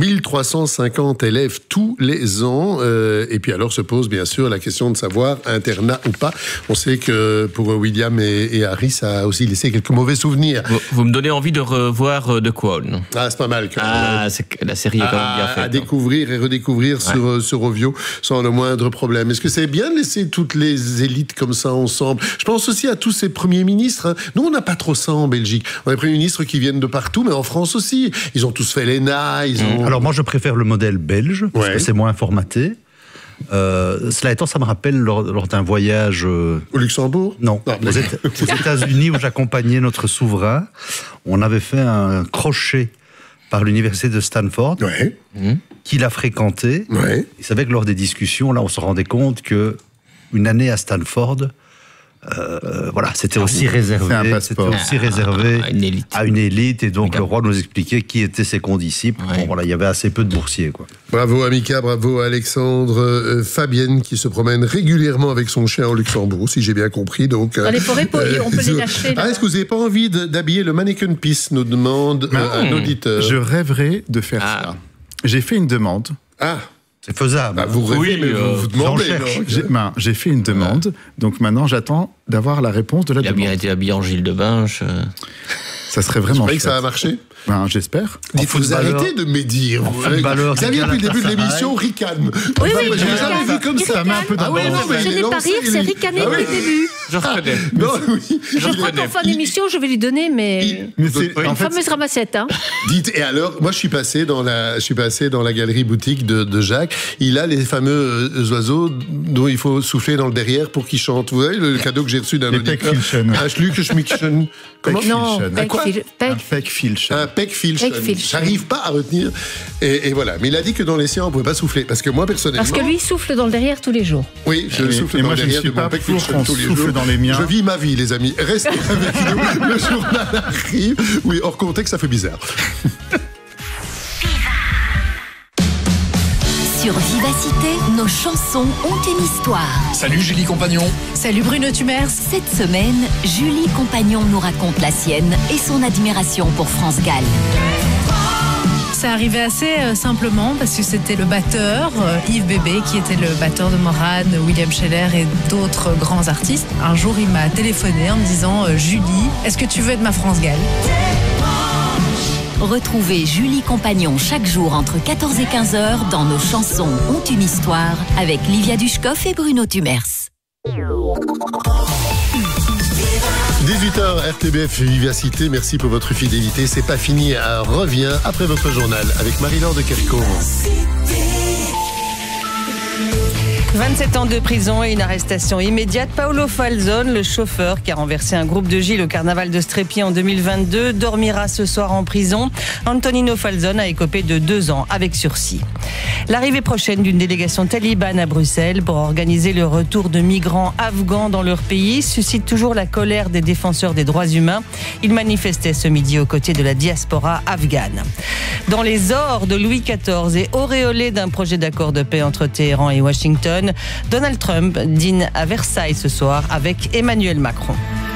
1350 élèves tous les ans. Et puis alors se pose bien sûr la question de savoir internat ou pas. On sait que pour William et Harry, ça a aussi laissé quelques mauvais souvenirs. Vous me donnez envie de revoir The Crown. Ah, c'est pas mal. La série est quand même bien faite. À découvrir et redécouvrir sur Ovio sans le moindre problème. Est-ce que c'est bien de laisser toutes les élites comme ça ensemble? Je pense aussi à tous ces premiers ministres. Nous, on n'a pas trop ça en Belgique. On a des premiers ministres qui viennent de partout, mais en France aussi. Ils ont tous fait l'ENA. Alors moi, je préfère le modèle belge, parce que c'est moins formaté. Cela étant, ça me rappelle lors d'un voyage... Au Luxembourg? Non, aux États-Unis, où j'accompagnais notre souverain. On avait fait un crochet par l'université de Stanford, qu'il a fréquenté. Il savait que lors des discussions, là, on se rendait compte que une année à Stanford, c'était aussi réservé. C'était aussi réservé à une élite, et donc le roi nous expliquait qui étaient ses condisciples. Il y avait assez peu de boursiers, quoi. Bravo à Mika, bravo à Alexandre. Fabienne qui se promène régulièrement avec son chien au Luxembourg, si j'ai bien compris. Donc, dans les forêts, on peut les lâcher. Est-ce que vous n'avez pas envie d'habiller le mannequin peace, nous demande un auditeur. Je rêverais de faire ça. J'ai fait une demande. C'est faisable. Vous rêvez, mais vous demandez. J'ai fait une demande, donc maintenant j'attends d'avoir la réponse de la demande. Il a bien été habillé en Gilles de Binche. Ça serait vraiment chouette. Que ça va marcher? J'espère. Vous arrêtez de médire. Xavier, depuis le début de l'émission, ricane. Oui, je l'ai jamais vu comme ça. Je n'ai pas rire, c'est ricaner depuis le début. Je reconnais. Je crois qu'en fin d'émission, je vais lui donner une fameuse ramassette. Dites, et alors, moi je suis passé dans la galerie boutique de Jacques. Il a les fameux oiseaux dont il faut souffler dans le derrière pour qu'ils chantent. Vous voyez le cadeau que j'ai reçu d'un auditeur? Un Schluck-Schmickchen. Comment? Non, Peckfilchen. J'arrive pas à retenir. Et voilà. Mais il a dit que dans les siens, on pouvait pas souffler. Parce que moi, personnellement... Parce que lui souffle dans le derrière tous les jours. Oui, je souffle dans le derrière de mon Peckfilchen tous les jours. Dans les miens. Je vis ma vie, les amis. Restez avec nous. Le journal arrive. Oui, hors contexte, ça fait bizarre. Sur Vivacité, nos chansons ont une histoire. Salut Julie Compagnon. Salut Bruno Tumers. Cette semaine, Julie Compagnon nous raconte la sienne et son admiration pour France Gall. Ça arrivait assez simplement parce que c'était le batteur, Yves Bébé, qui était le batteur de Morane, William Scheller et d'autres grands artistes. Un jour, il m'a téléphoné en me disant « Julie, est-ce que tu veux être ma France Gall ?» Retrouvez Julie Compagnon chaque jour entre 14 et 15 heures dans Nos chansons ont une histoire avec Livia Dushkov et Bruno Tumers. 18h, RTBF Vivacité, merci pour votre fidélité. C'est pas fini, revient après votre journal avec Marie-Laure de Kercon. 27 ans de prison et une arrestation immédiate. Paolo Falzone, le chauffeur qui a renversé un groupe de Gilles au carnaval de Strépy en 2022, dormira ce soir en prison. Antonino Falzone a écopé de 2 ans avec sursis. L'arrivée prochaine d'une délégation talibane à Bruxelles pour organiser le retour de migrants afghans dans leur pays suscite toujours la colère des défenseurs des droits humains. Ils manifestaient ce midi aux côtés de la diaspora afghane. Dans les ors de Louis XIV et auréolé d'un projet d'accord de paix entre Téhéran et Washington, Donald Trump dîne à Versailles ce soir avec Emmanuel Macron.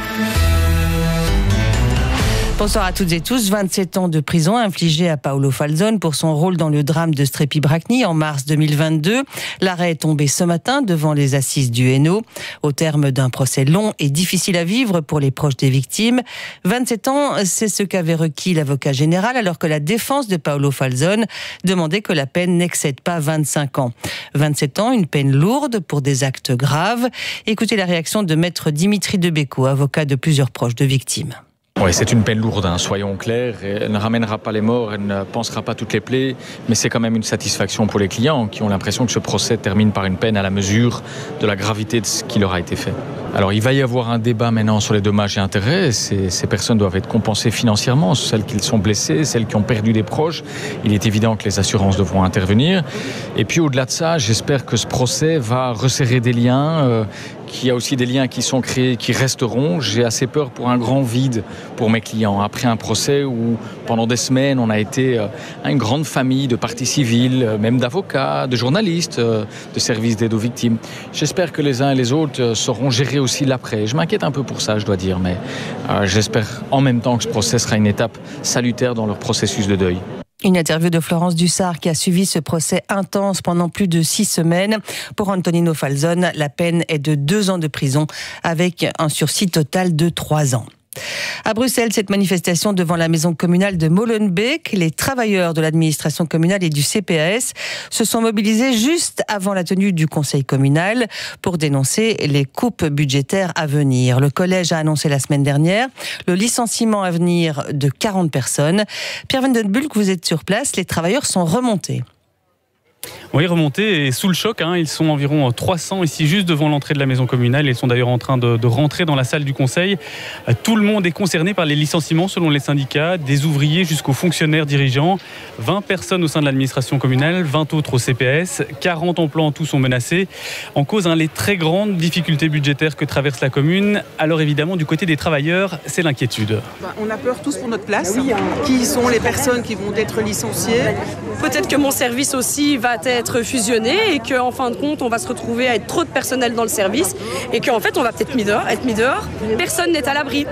Bonsoir à toutes et tous. 27 ans de prison infligés à Paolo Falzone pour son rôle dans le drame de Strépy-Bracny en mars 2022. L'arrêt est tombé ce matin devant les assises du Hainaut. Au terme d'un procès long et difficile à vivre pour les proches des victimes. 27 ans, c'est ce qu'avait requis l'avocat général alors que la défense de Paolo Falzone demandait que la peine n'excède pas 25 ans. 27 ans, une peine lourde pour des actes graves. Écoutez la réaction de maître Dimitri Debecco, avocat de plusieurs proches de victimes. Oui, c'est une peine lourde, soyons clairs. Elle ne ramènera pas les morts, elle ne pansera pas toutes les plaies, mais c'est quand même une satisfaction pour les clients qui ont l'impression que ce procès termine par une peine à la mesure de la gravité de ce qui leur a été fait. Alors il va y avoir un débat maintenant sur les dommages et intérêts. Ces personnes doivent être compensées financièrement, celles qui sont blessées, celles qui ont perdu des proches. Il est évident que les assurances devront intervenir. Et puis au-delà de ça, j'espère que ce procès va resserrer des liens qu'il y a aussi des liens qui sont créés, qui resteront. J'ai assez peur pour un grand vide pour mes clients. Après un procès où pendant des semaines on a été une grande famille de parties civiles, même d'avocats, de journalistes, de services d'aide aux victimes. J'espère que les uns et les autres sauront gérer aussi l'après. Je m'inquiète un peu pour ça, je dois dire, mais j'espère en même temps que ce procès sera une étape salutaire dans leur processus de deuil. Une interview de Florence Dussart qui a suivi ce procès intense pendant plus de 6 semaines. Pour Antonino Falzon, la peine est de 2 ans de prison avec un sursis total de 3 ans. À Bruxelles, cette manifestation devant la maison communale de Molenbeek, les travailleurs de l'administration communale et du CPAS se sont mobilisés juste avant la tenue du conseil communal pour dénoncer les coupes budgétaires à venir. Le collège a annoncé la semaine dernière le licenciement à venir de 40 personnes. Pierre Van den Bulck, vous êtes sur place, les travailleurs sont remontés. Oui, remontés et sous le choc. Ils sont environ 300 ici, juste devant l'entrée de la maison communale. Ils sont d'ailleurs en train de rentrer dans la salle du conseil. Tout le monde est concerné par les licenciements selon les syndicats, des ouvriers jusqu'aux fonctionnaires dirigeants. 20 personnes au sein de l'administration communale, 20 autres au CPAS. 40 emplois en tout sont menacés. En cause, les très grandes difficultés budgétaires que traverse la commune. Alors évidemment, du côté des travailleurs, c'est l'inquiétude. On a peur tous pour notre place. Qui sont les personnes qui vont être licenciées? Peut-être que mon service aussi va être fusionné et qu'en fin de compte, on va se retrouver à être trop de personnel dans le service et qu'en fait, on va peut-être être mis dehors. Personne n'est à l'abri.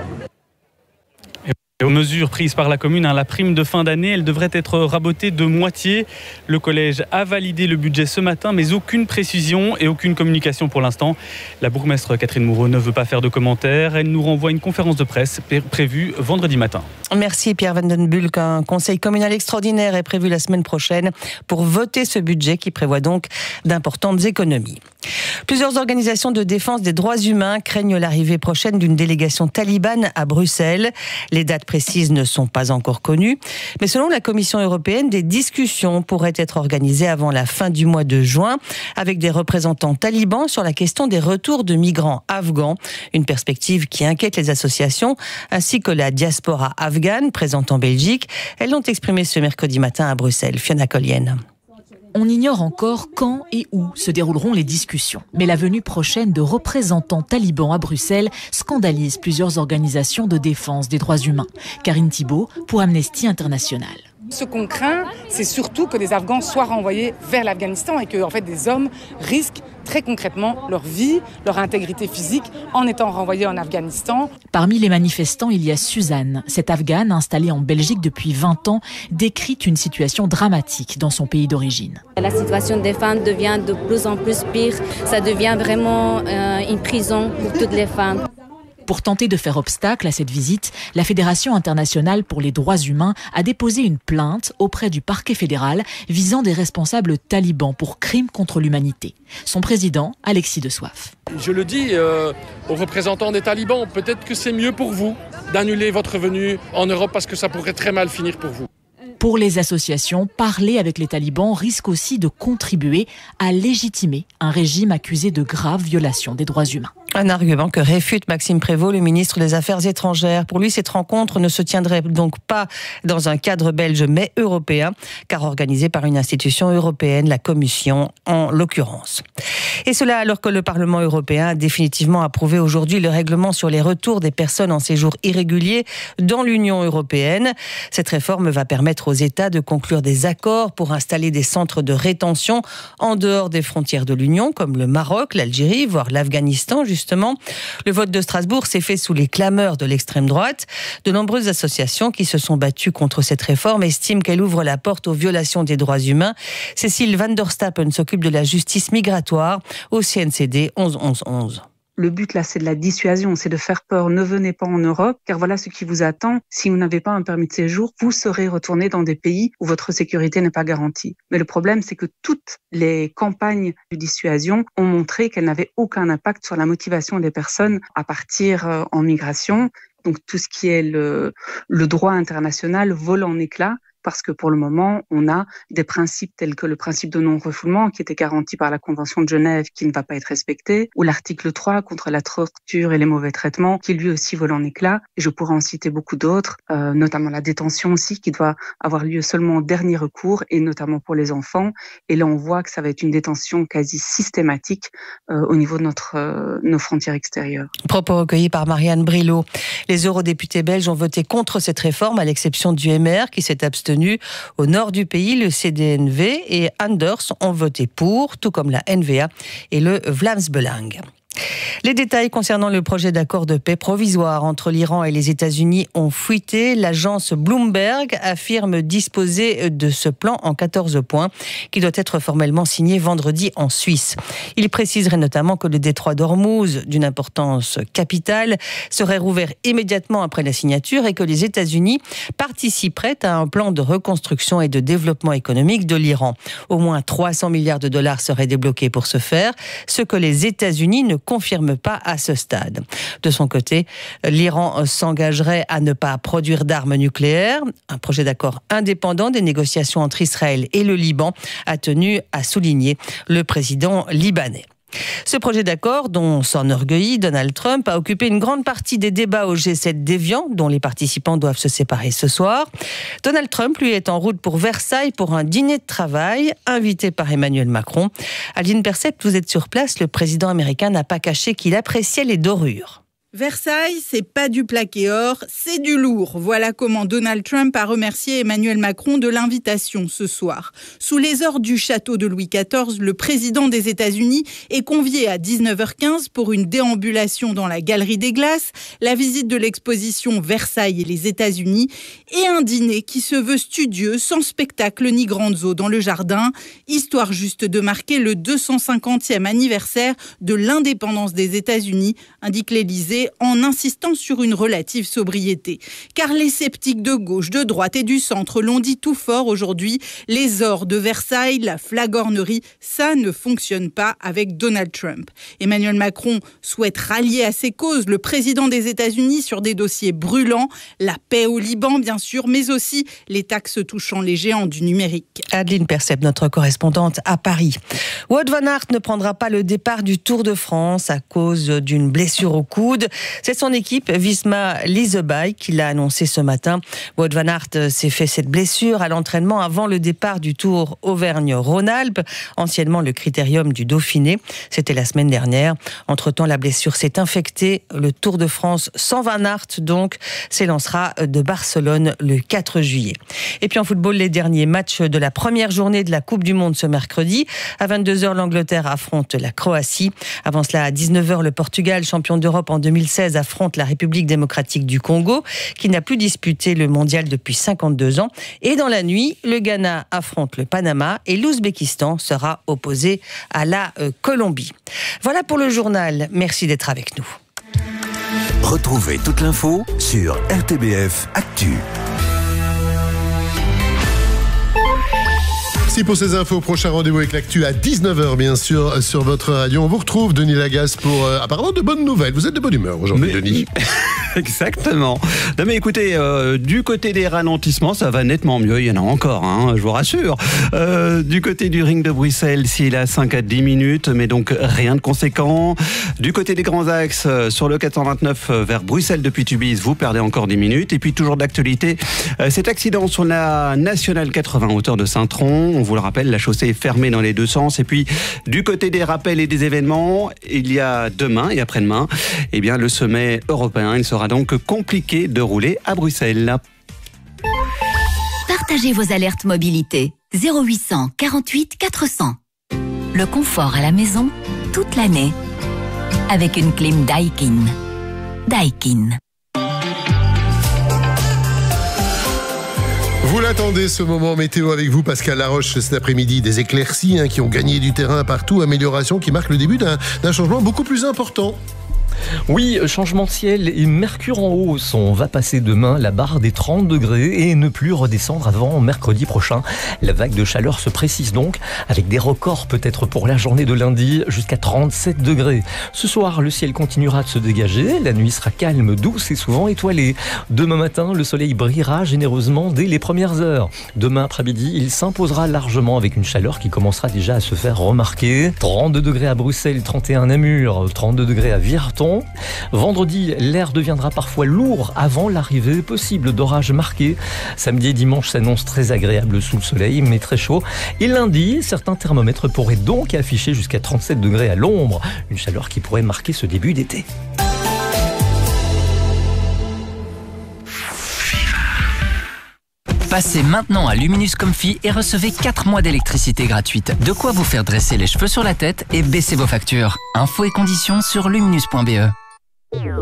Aux mesures prises par la commune, la prime de fin d'année, elle devrait être rabotée de moitié. Le collège a validé le budget ce matin, mais aucune précision et aucune communication pour l'instant. La bourgmestre Catherine Moreau ne veut pas faire de commentaires. Elle nous renvoie une conférence de presse prévue vendredi matin. Merci Pierre Van den Bulck. Un conseil communal extraordinaire est prévu la semaine prochaine pour voter ce budget qui prévoit donc d'importantes économies. Plusieurs organisations de défense des droits humains craignent l'arrivée prochaine d'une délégation talibane à Bruxelles. Les dates précises ne sont pas encore connues, mais selon la Commission européenne, des discussions pourraient être organisées avant la fin du mois de juin avec des représentants talibans sur la question des retours de migrants afghans, une perspective qui inquiète les associations ainsi que la diaspora afghane présente en Belgique. Elles l'ont exprimé ce mercredi matin à Bruxelles. Fiona Collienne. On ignore encore quand et où se dérouleront les discussions. Mais la venue prochaine de représentants talibans à Bruxelles scandalise plusieurs organisations de défense des droits humains. Karine Thibault pour Amnesty International. Ce qu'on craint, c'est surtout que des Afghans soient renvoyés vers l'Afghanistan et que en fait, des hommes risquent très concrètement leur vie, leur intégrité physique en étant renvoyés en Afghanistan. Parmi les manifestants, il y a Suzanne. Cette Afghane, installée en Belgique depuis 20 ans, décrit une situation dramatique dans son pays d'origine. La situation des femmes devient de plus en plus pire. Ça devient vraiment une prison pour toutes les femmes. Pour tenter de faire obstacle à cette visite, la Fédération internationale pour les droits humains a déposé une plainte auprès du parquet fédéral visant des responsables talibans pour crimes contre l'humanité. Son président, Alexis de Soif. Je le dis aux représentants des talibans, peut-être que c'est mieux pour vous d'annuler votre venue en Europe parce que ça pourrait très mal finir pour vous. Pour les associations, parler avec les talibans risque aussi de contribuer à légitimer un régime accusé de graves violations des droits humains. Un argument que réfute Maxime Prévost, le ministre des Affaires étrangères. Pour lui, cette rencontre ne se tiendrait donc pas dans un cadre belge, mais européen, car organisée par une institution européenne, la Commission en l'occurrence. Et cela alors que le Parlement européen a définitivement approuvé aujourd'hui le règlement sur les retours des personnes en séjour irrégulier dans l'Union européenne. Cette réforme va permettre aux États de conclure des accords pour installer des centres de rétention en dehors des frontières de l'Union, comme le Maroc, l'Algérie, voire l'Afghanistan, justement. Le vote de Strasbourg s'est fait sous les clameurs de l'extrême droite. De nombreuses associations qui se sont battues contre cette réforme estiment qu'elle ouvre la porte aux violations des droits humains. Cécile Van der Stappen s'occupe de la justice migratoire au CNCD 11-11-11. Le but là, c'est de la dissuasion, c'est de faire peur. Ne venez pas en Europe, car voilà ce qui vous attend. Si vous n'avez pas un permis de séjour, vous serez retourné dans des pays où votre sécurité n'est pas garantie. Mais le problème, c'est que toutes les campagnes de dissuasion ont montré qu'elles n'avaient aucun impact sur la motivation des personnes à partir en migration. Donc tout ce qui est le droit international vole en éclats. parce que pour le moment, on a des principes tels que le principe de non-refoulement qui était garanti par la Convention de Genève qui ne va pas être respecté, ou l'article 3 contre la torture et les mauvais traitements qui lui aussi vole en éclats. Et je pourrais en citer beaucoup d'autres, notamment la détention aussi qui doit avoir lieu seulement en dernier recours et notamment pour les enfants. Et là, on voit que ça va être une détention quasi systématique au niveau de nos frontières extérieures. Propos recueillis par Marianne Brilot. Les eurodéputés belges ont voté contre cette réforme, à l'exception du MR qui s'est abstenu. Au nord du pays, le CDNV et Anders ont voté pour, tout comme la NVA et le Vlaams Belang. Les détails concernant le projet d'accord de paix provisoire entre l'Iran et les États-Unis ont fuité. L'agence Bloomberg affirme disposer de ce plan en 14 points qui doit être formellement signé vendredi en Suisse. Il préciserait notamment que le détroit d'Ormuz, d'une importance capitale, serait rouvert immédiatement après la signature et que les États-Unis participeraient à un plan de reconstruction et de développement économique de l'Iran. Au moins 300 milliards de dollars seraient débloqués pour ce faire, ce que les États-Unis ne confirme pas à ce stade. De son côté, l'Iran s'engagerait à ne pas produire d'armes nucléaires. Un projet d'accord indépendant des négociations entre Israël et le Liban a tenu à souligner le président libanais. Ce projet d'accord, dont s'enorgueillit Donald Trump, a occupé une grande partie des débats au G7 d'Évian, dont les participants doivent se séparer ce soir. Donald Trump, lui, est en route pour Versailles pour un dîner de travail, invité par Emmanuel Macron. Adeline Percept, vous êtes sur place, le président américain n'a pas caché qu'il appréciait les dorures. Versailles, c'est pas du plaqué or, c'est du lourd. Voilà comment Donald Trump a remercié Emmanuel Macron de l'invitation ce soir. Sous les ors du château de Louis XIV, le président des États-Unis est convié à 19h15 pour une déambulation dans la Galerie des Glaces, la visite de l'exposition Versailles et les États-Unis et un dîner qui se veut studieux, sans spectacle ni grande eau dans le jardin, histoire juste de marquer le 250e anniversaire de l'indépendance des États-Unis, indique l'Élysée, en insistant sur une relative sobriété. Car les sceptiques de gauche, de droite et du centre l'ont dit tout fort aujourd'hui, les ors de Versailles, la flagornerie, ça ne fonctionne pas avec Donald Trump. Emmanuel Macron souhaite rallier à ses causes le président des États-Unis sur des dossiers brûlants, la paix au Liban bien sûr, mais aussi les taxes touchant les géants du numérique. Adeline Percept, notre correspondante à Paris. Wout van Aert ne prendra pas le départ du Tour de France à cause d'une blessure au coude. C'est son équipe Visma Leasebike qui l'a annoncé ce matin. Wout van Aert s'est fait cette blessure à l'entraînement avant le départ du Tour Auvergne-Rhône-Alpes, anciennement le Critérium du Dauphiné. C'était la semaine dernière. Entre-temps, la blessure s'est infectée. Le Tour de France sans Van Aert, donc, s'élancera de Barcelone le 4 juillet. Et puis en football, les derniers matchs de la première journée de la Coupe du Monde ce mercredi. À 22h, l'Angleterre affronte la Croatie. Avant cela, à 19h, le Portugal, champion d'Europe en 2016, affronte la République démocratique du Congo, qui n'a plus disputé le mondial depuis 52 ans. Et dans la nuit, le Ghana affronte le Panama et l'Ouzbékistan sera opposé à la Colombie. Voilà pour le journal. Merci d'être avec nous. Retrouvez toute l'info sur RTBF Actu. Merci pour ces infos. Prochain rendez-vous avec l'actu à 19h, bien sûr, sur votre radio. On vous retrouve, Denis Lagasse, pour apparemment de bonnes nouvelles. Vous êtes de bonne humeur aujourd'hui, Denis. Exactement. Non mais écoutez, du côté des ralentissements, ça va nettement mieux. Il y en a encore, je vous rassure. Du côté du ring de Bruxelles, s'il est à 5 à 10 minutes, mais donc rien de conséquent. Du côté des grands axes, sur le 429 vers Bruxelles depuis Tubize, vous perdez encore 10 minutes. Et puis toujours d'actualité, cet accident sur la Nationale 80, hauteur de Saint-Tron. On vous le rappelle, la chaussée est fermée dans les deux sens. Et puis, du côté des rappels et des événements, il y a demain et après-demain, eh bien, le sommet européen. Il sera donc compliqué de rouler à Bruxelles. Partagez vos alertes mobilité. 0800 48 400. Le confort à la maison, toute l'année. Avec une clim Daikin. Daikin. Vous l'attendez, ce moment météo avec vous, Pascal Laroche, cet après-midi. Des éclaircies qui ont gagné du terrain partout, amélioration qui marque le début d'un changement beaucoup plus important. Oui, changement de ciel et mercure en hausse. On va passer demain la barre des 30 degrés et ne plus redescendre avant mercredi prochain. La vague de chaleur se précise donc avec des records peut-être pour la journée de lundi jusqu'à 37 degrés. Ce soir, le ciel continuera de se dégager. La nuit sera calme, douce et souvent étoilée. Demain matin, le soleil brillera généreusement dès les premières heures. Demain après-midi, il s'imposera largement avec une chaleur qui commencera déjà à se faire remarquer. 32 degrés à Bruxelles, 31 à Namur, 32 degrés à Virton. Vendredi, l'air deviendra parfois lourd avant l'arrivée possible d'orages marqués. Samedi et dimanche s'annoncent très agréables sous le soleil, mais très chaud. Et lundi, certains thermomètres pourraient donc afficher jusqu'à 37 degrés à l'ombre. Une chaleur qui pourrait marquer ce début d'été. Passez maintenant à Luminous Comfy et recevez 4 mois d'électricité gratuite. De quoi vous faire dresser les cheveux sur la tête et baisser vos factures. Infos et conditions sur luminous.be.